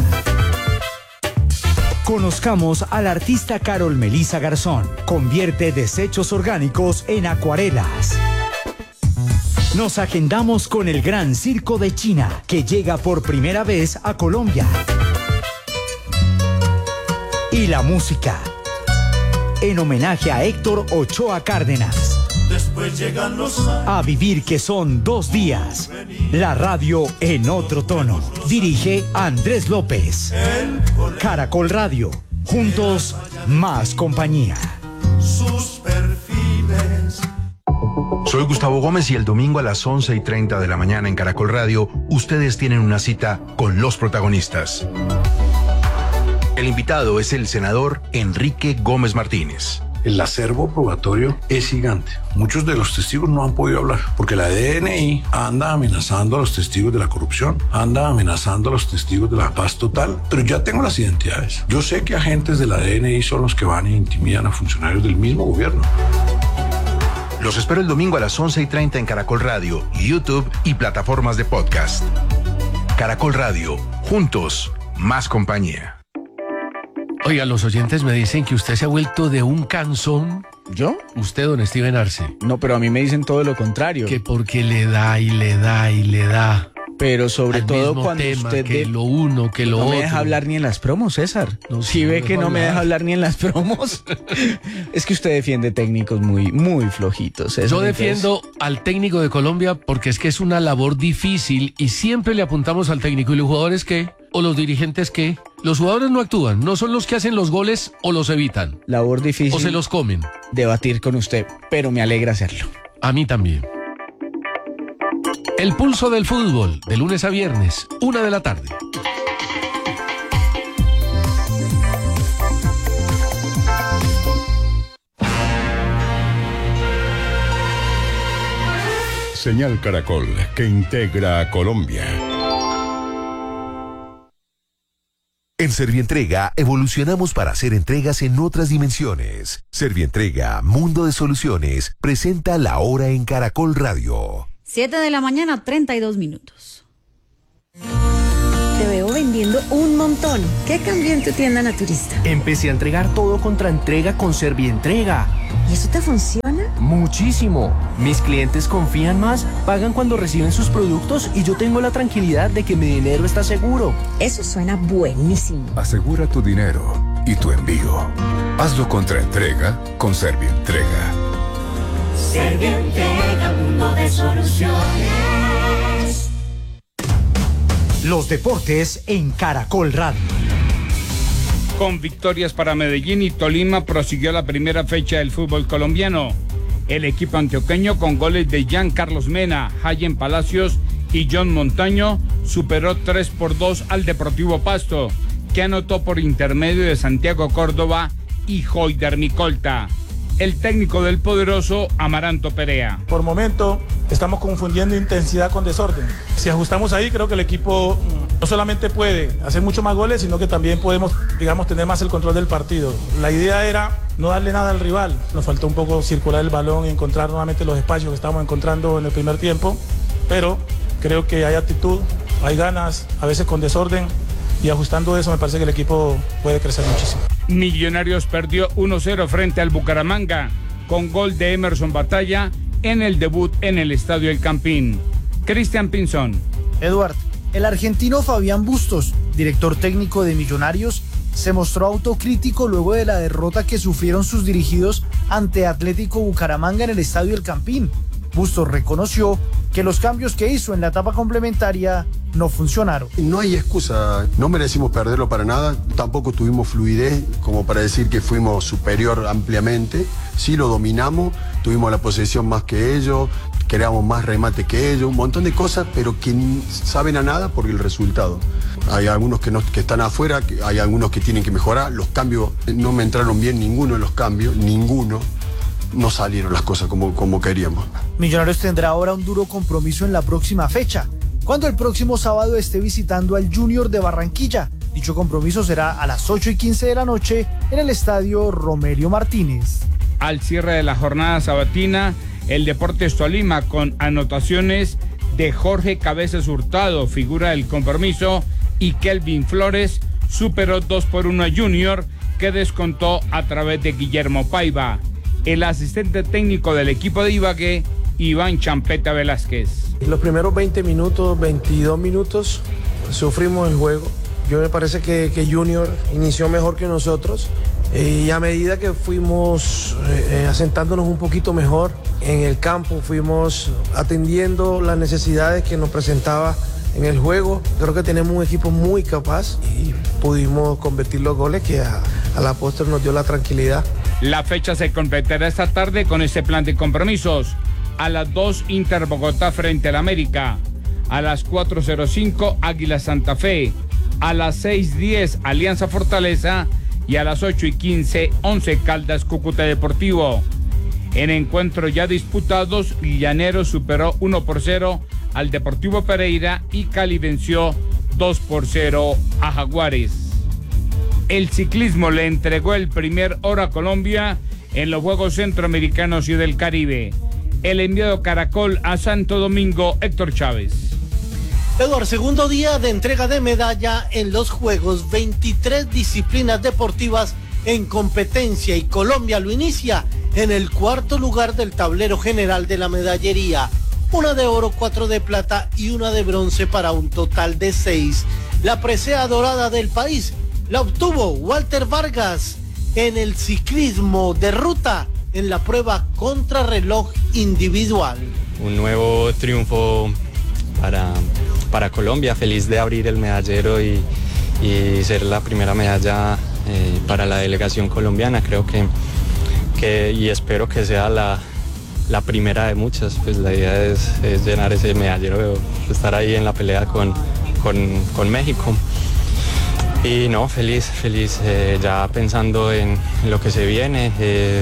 Conozcamos a la artista Carol Melissa Garzón. Convierte desechos orgánicos en acuarelas. Nos agendamos con el Gran Circo de China, que llega por primera vez a Colombia. Y la música, en homenaje a Héctor Ochoa Cárdenas. Después llegan los años. A Vivir, que son dos días. La radio en otro tono. Dirige Andrés López. Caracol Radio. Juntos, más compañía. Sus perfiles. Soy Gustavo Gómez y el domingo a las once y treinta de la mañana en Caracol Radio, ustedes tienen una cita con los protagonistas. El invitado es el senador Enrique Gómez Martínez. El acervo probatorio es gigante. Muchos de los testigos no han podido hablar porque la D N I anda amenazando a los testigos de la corrupción, anda amenazando a los testigos de la paz total, pero ya tengo las identidades. Yo sé que agentes de la D N I son los que van e intimidan a funcionarios del mismo gobierno. Los espero el domingo a las once y treinta en Caracol Radio, YouTube y plataformas de podcast. Caracol Radio, juntos, más compañía. Oiga, los oyentes me dicen que usted se ha vuelto de un cansón. ¿Yo? Usted, don Steven Arce. No, pero a mí me dicen todo lo contrario. Que porque le da y le da y le da. Pero sobre Al todo mismo cuando tema, usted... que de... lo uno, que lo no otro. No me deja hablar ni en las promos, César. No, si ve que no hablar. me deja hablar ni en las promos. Es que usted defiende técnicos muy, muy flojitos, César. Yo defiendo entonces... al técnico de Colombia porque es que es una labor difícil y siempre le apuntamos al técnico. ¿Y los jugadores qué? ¿O los dirigentes qué? Los jugadores no actúan, no son los que hacen los goles o los evitan. Labor difícil. O se los comen. Debatir con usted, pero me alegra hacerlo. A mí también. El pulso del fútbol, de lunes a viernes, una de la tarde. Señal Caracol, que integra a Colombia. En Servientrega evolucionamos para hacer entregas en otras dimensiones. Servientrega, Mundo de Soluciones, presenta La Hora en Caracol Radio. siete de la mañana, treinta y dos minutos. Te veo vendiendo un montón. ¿Qué cambió en tu tienda naturista? Empecé a entregar todo contra entrega con Servientrega. ¿Y eso te funciona? Muchísimo. Mis clientes confían más, pagan cuando reciben sus productos y yo tengo la tranquilidad de que mi dinero está seguro. Eso suena buenísimo. Asegura tu dinero y tu envío. Hazlo contra entrega con Servientrega. Servientrega, mundo de soluciones. Los deportes en Caracol Radio. Con victorias para Medellín y Tolima prosiguió la primera fecha del fútbol colombiano. El equipo antioqueño, con goles de Jean Carlos Mena, Hayen Palacios y John Montaño, superó tres por dos al Deportivo Pasto, que anotó por intermedio de Santiago Córdoba y Joyder Micolta. El técnico del poderoso, Amaranto Perea. Por momento estamos confundiendo intensidad con desorden. Si ajustamos ahí, creo que el equipo no solamente puede hacer mucho más goles, sino que también podemos, digamos, tener más el control del partido. La idea era no darle nada al rival. Nos faltó un poco circular el balón y encontrar nuevamente los espacios que estábamos encontrando en el primer tiempo, pero creo que hay actitud, hay ganas, a veces con desorden, y ajustando eso me parece que el equipo puede crecer muchísimo. Millonarios perdió uno cero frente al Bucaramanga, con gol de Emerson Batalla en el debut en el Estadio El Campín. Cristian Pinzón. Eduard, el argentino Fabián Bustos, director técnico de Millonarios, se mostró autocrítico luego de la derrota que sufrieron sus dirigidos ante Atlético Bucaramanga en el Estadio El Campín. Bustos reconoció que los cambios que hizo en la etapa complementaria no funcionaron. No hay excusa, no merecimos perderlo para nada, tampoco tuvimos fluidez como para decir que fuimos superior ampliamente, sí lo dominamos, tuvimos la posesión más que ellos, creamos más remate que ellos, un montón de cosas, pero que saben a nada por el resultado. Hay algunos que, no, que están afuera, hay algunos que tienen que mejorar, los cambios no me entraron bien, ninguno de los cambios, ninguno. No salieron las cosas como, como queríamos. Millonarios tendrá ahora un duro compromiso en la próxima fecha, cuando el próximo sábado esté visitando al Junior de Barranquilla. Dicho compromiso será a las ocho y quince de la noche en el estadio Romelio Martínez. Al cierre de la jornada sabatina, el Deportes Tolima, con anotaciones de Jorge Cabezas Hurtado, figura del compromiso, y Kelvin Flores, superó dos por uno a Junior, que descontó a través de Guillermo Paiva. El asistente técnico del equipo de Ibagué, Iván Champeta Velázquez. Los primeros veinte minutos, veintidós minutos, sufrimos el juego. Yo me parece que, que Junior inició mejor que nosotros eh, y a medida que fuimos eh, asentándonos un poquito mejor en el campo, fuimos atendiendo las necesidades que nos presentaba en el juego. Creo que tenemos un equipo muy capaz y pudimos convertir los goles que a, a la postre nos dio la tranquilidad. La fecha se completará esta tarde con este plan de compromisos. A las dos, Inter Bogotá frente al América. A las cuatro cero cinco, Águila Santa Fe. A las seis diez, Alianza Fortaleza. Y a las ocho y quince, Once Caldas Cúcuta Deportivo. En encuentros ya disputados, Llaneros superó uno por cero al Deportivo Pereira y Cali venció dos por cero a Jaguares. El ciclismo le entregó el primer oro a Colombia en los Juegos Centroamericanos y del Caribe. El enviado Caracol a Santo Domingo, Héctor Chávez. Eduardo, segundo día de entrega de medalla en los Juegos, veintitrés disciplinas deportivas en competencia y Colombia lo inicia en el cuarto lugar del tablero general de la medallería. Una de oro, cuatro de plata y una de bronce para un total de seis. La presea dorada del país la obtuvo Walter Vargas en el ciclismo de ruta en la prueba contrarreloj individual. Un nuevo triunfo para, para Colombia, feliz de abrir el medallero y, y ser la primera medalla eh, para la delegación colombiana. Creo que, que y espero que sea la, la primera de muchas. Pues la idea es, es llenar ese medallero, estar ahí en la pelea con, con, con México. Y no, feliz, feliz, eh, ya pensando en, en lo que se viene, eh,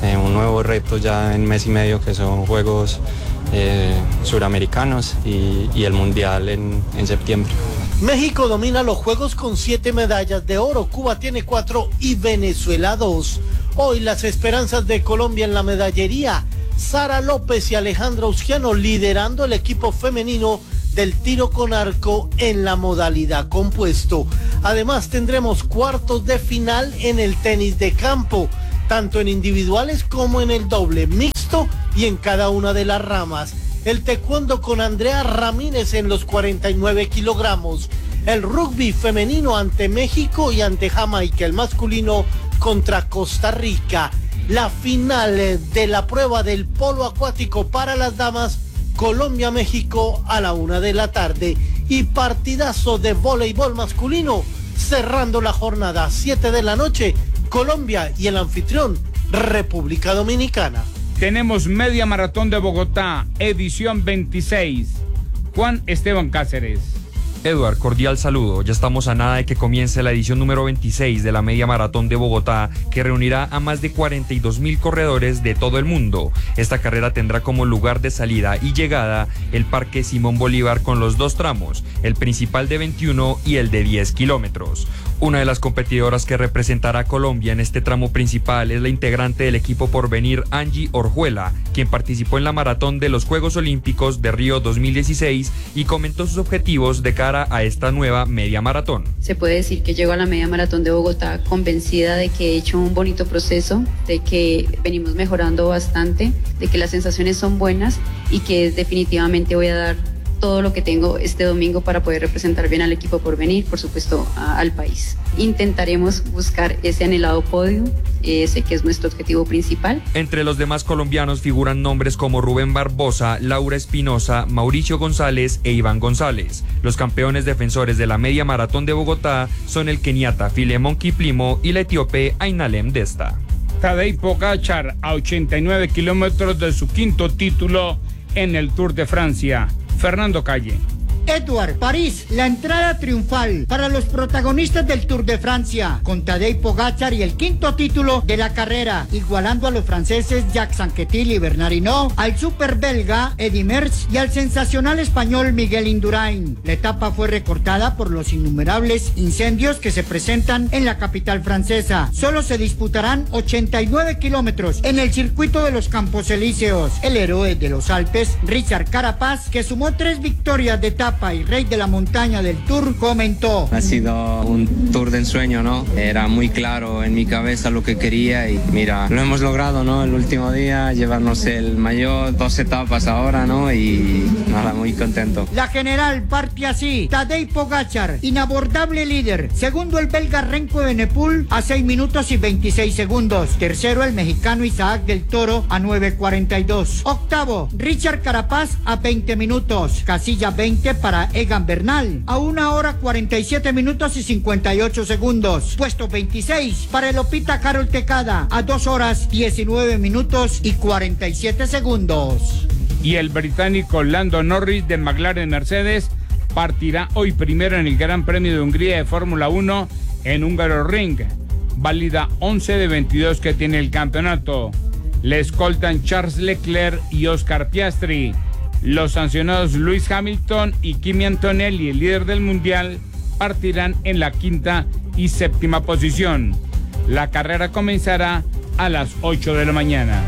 eh, un nuevo reto ya en mes y medio, que son Juegos eh, Suramericanos y, y el Mundial en, en septiembre. México domina los Juegos con siete medallas de oro, Cuba tiene cuatro y Venezuela dos. Hoy las esperanzas de Colombia en la medallería, Sara López y Alejandra Usquiano liderando el equipo femenino del tiro con arco en la modalidad compuesto. Además tendremos cuartos de final en el tenis de campo, tanto en individuales como en el doble mixto y en cada una de las ramas. El taekwondo con Andrea Ramírez en los cuarenta y nueve kilogramos. El rugby femenino ante México y ante Jamaica. El masculino contra Costa Rica. La final de la prueba del polo acuático para las damas, Colombia-México a la una de la tarde. Y partidazo de voleibol masculino cerrando la jornada, siete de la noche, Colombia y el anfitrión, República Dominicana. Tenemos media maratón de Bogotá, edición veintiséis. Juan Esteban Cáceres. Eduard, cordial saludo. Ya estamos a nada de que comience la edición número veintiséis de la Media Maratón de Bogotá, que reunirá a más de cuarenta y dos mil corredores de todo el mundo. Esta carrera tendrá como lugar de salida y llegada el Parque Simón Bolívar con los dos tramos, el principal de veintiuno y el de diez kilómetros. Una de las competidoras que representará a Colombia en este tramo principal es la integrante del equipo Porvenir, Angie Orjuela, quien participó en la maratón de los Juegos Olímpicos de Río dos mil dieciséis y comentó sus objetivos de cara a esta nueva media maratón. Se puede decir que llego a la media maratón de Bogotá convencida de que he hecho un bonito proceso, de que venimos mejorando bastante, de que las sensaciones son buenas y que definitivamente voy a dar todo lo que tengo este domingo para poder representar bien al equipo Porvenir, por supuesto a, al país. Intentaremos buscar ese anhelado podio, ese que es nuestro objetivo principal. Entre los demás colombianos figuran nombres como Rubén Barbosa, Laura Espinosa, Mauricio González e Iván González. Los campeones defensores de la media maratón de Bogotá son el keniata Filemón Kiplimo y la etíope Ainalem Desta. Tadej Pogačar a ochenta y nueve kilómetros de su quinto título en el Tour de Francia. Fernando Calle. Edward, París, la entrada triunfal para los protagonistas del Tour de Francia, con Tadej Pogačar y el quinto título de la carrera, igualando a los franceses Jacques Anquetil y Bernard Hinault, al super belga Eddy Merckx y al sensacional español Miguel Indurain. La etapa fue recortada por los innumerables incendios que se presentan en la capital francesa. Solo se disputarán ochenta y nueve kilómetros en el circuito de los Campos Elíseos. El héroe de los Alpes, Richard Carapaz, que sumó tres victorias de etapa y rey de la montaña del Tour, comentó: ha sido un Tour de ensueño, ¿no? Era muy claro en mi cabeza lo que quería y mira, lo hemos logrado, ¿no? El último día, llevarnos el maillot, dos etapas ahora, ¿no? Y nada, muy contento. La general parte así: Tadej Pogačar, inabordable líder. Segundo, el belga Renko Evenepoel a seis minutos y veintiséis segundos. Tercero, el mexicano Isaac del Toro a nueve cuarenta y dos. Octavo, Richard Carapaz a veinte minutos. Casilla veinte para Egan Bernal a una hora cuarenta y siete minutos y cincuenta y ocho segundos. Puesto veintiséis para el Opita Carol Tecada a dos horas diecinueve minutos y cuarenta y siete segundos. Y el británico Lando Norris de McLaren Mercedes partirá hoy primero en el Gran Premio de Hungría de Fórmula uno en Hungaroring, válida once de veintidós que tiene el campeonato. Le escoltan Charles Leclerc y Oscar Piastri. Los sancionados Lewis Hamilton y Kimi Antonelli, el líder del mundial, partirán en la quinta y séptima posición. La carrera comenzará a las ocho de la mañana.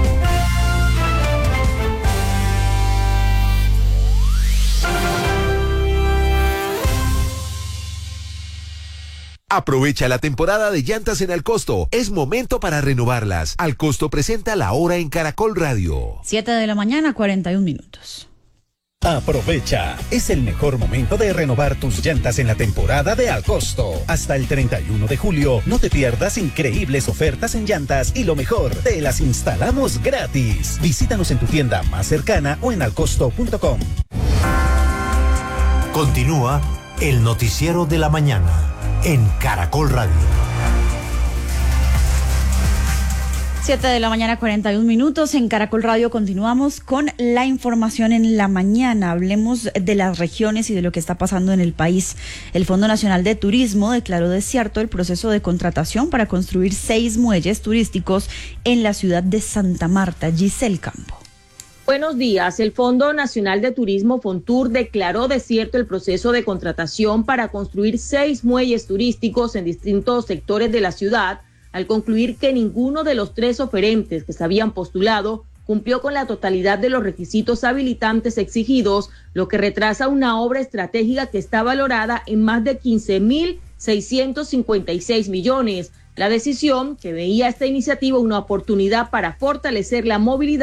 Aprovecha la temporada de llantas en Alcosto. Es momento para renovarlas. Alcosto presenta La Hora en Caracol Radio. siete de la mañana, cuarenta y un minutos. Aprovecha, es el mejor momento de renovar tus llantas en la temporada de Alcosto. Hasta el treinta y uno de julio, no te pierdas increíbles ofertas en llantas y lo mejor, te las instalamos gratis. Visítanos en tu tienda más cercana o en alcosto punto com. Continúa el noticiero de la mañana en Caracol Radio. Siete de la mañana, cuarenta y un minutos. En Caracol Radio continuamos con la información en la mañana. Hablemos de las regiones y de lo que está pasando en el país. El Fondo Nacional de Turismo declaró desierto el proceso de contratación para construir seis muelles turísticos en la ciudad de Santa Marta. Giselle Campo. Buenos días. El Fondo Nacional de Turismo, Fontur, declaró desierto el proceso de contratación para construir seis muelles turísticos en distintos sectores de la ciudad, al concluir que ninguno de los tres oferentes que se habían postulado cumplió con la totalidad de los requisitos habilitantes exigidos, lo que retrasa una obra estratégica que está valorada en más de quince mil seiscientos cincuenta y seis millones. La decisión, que veía esta iniciativa una oportunidad para fortalecer la movilidad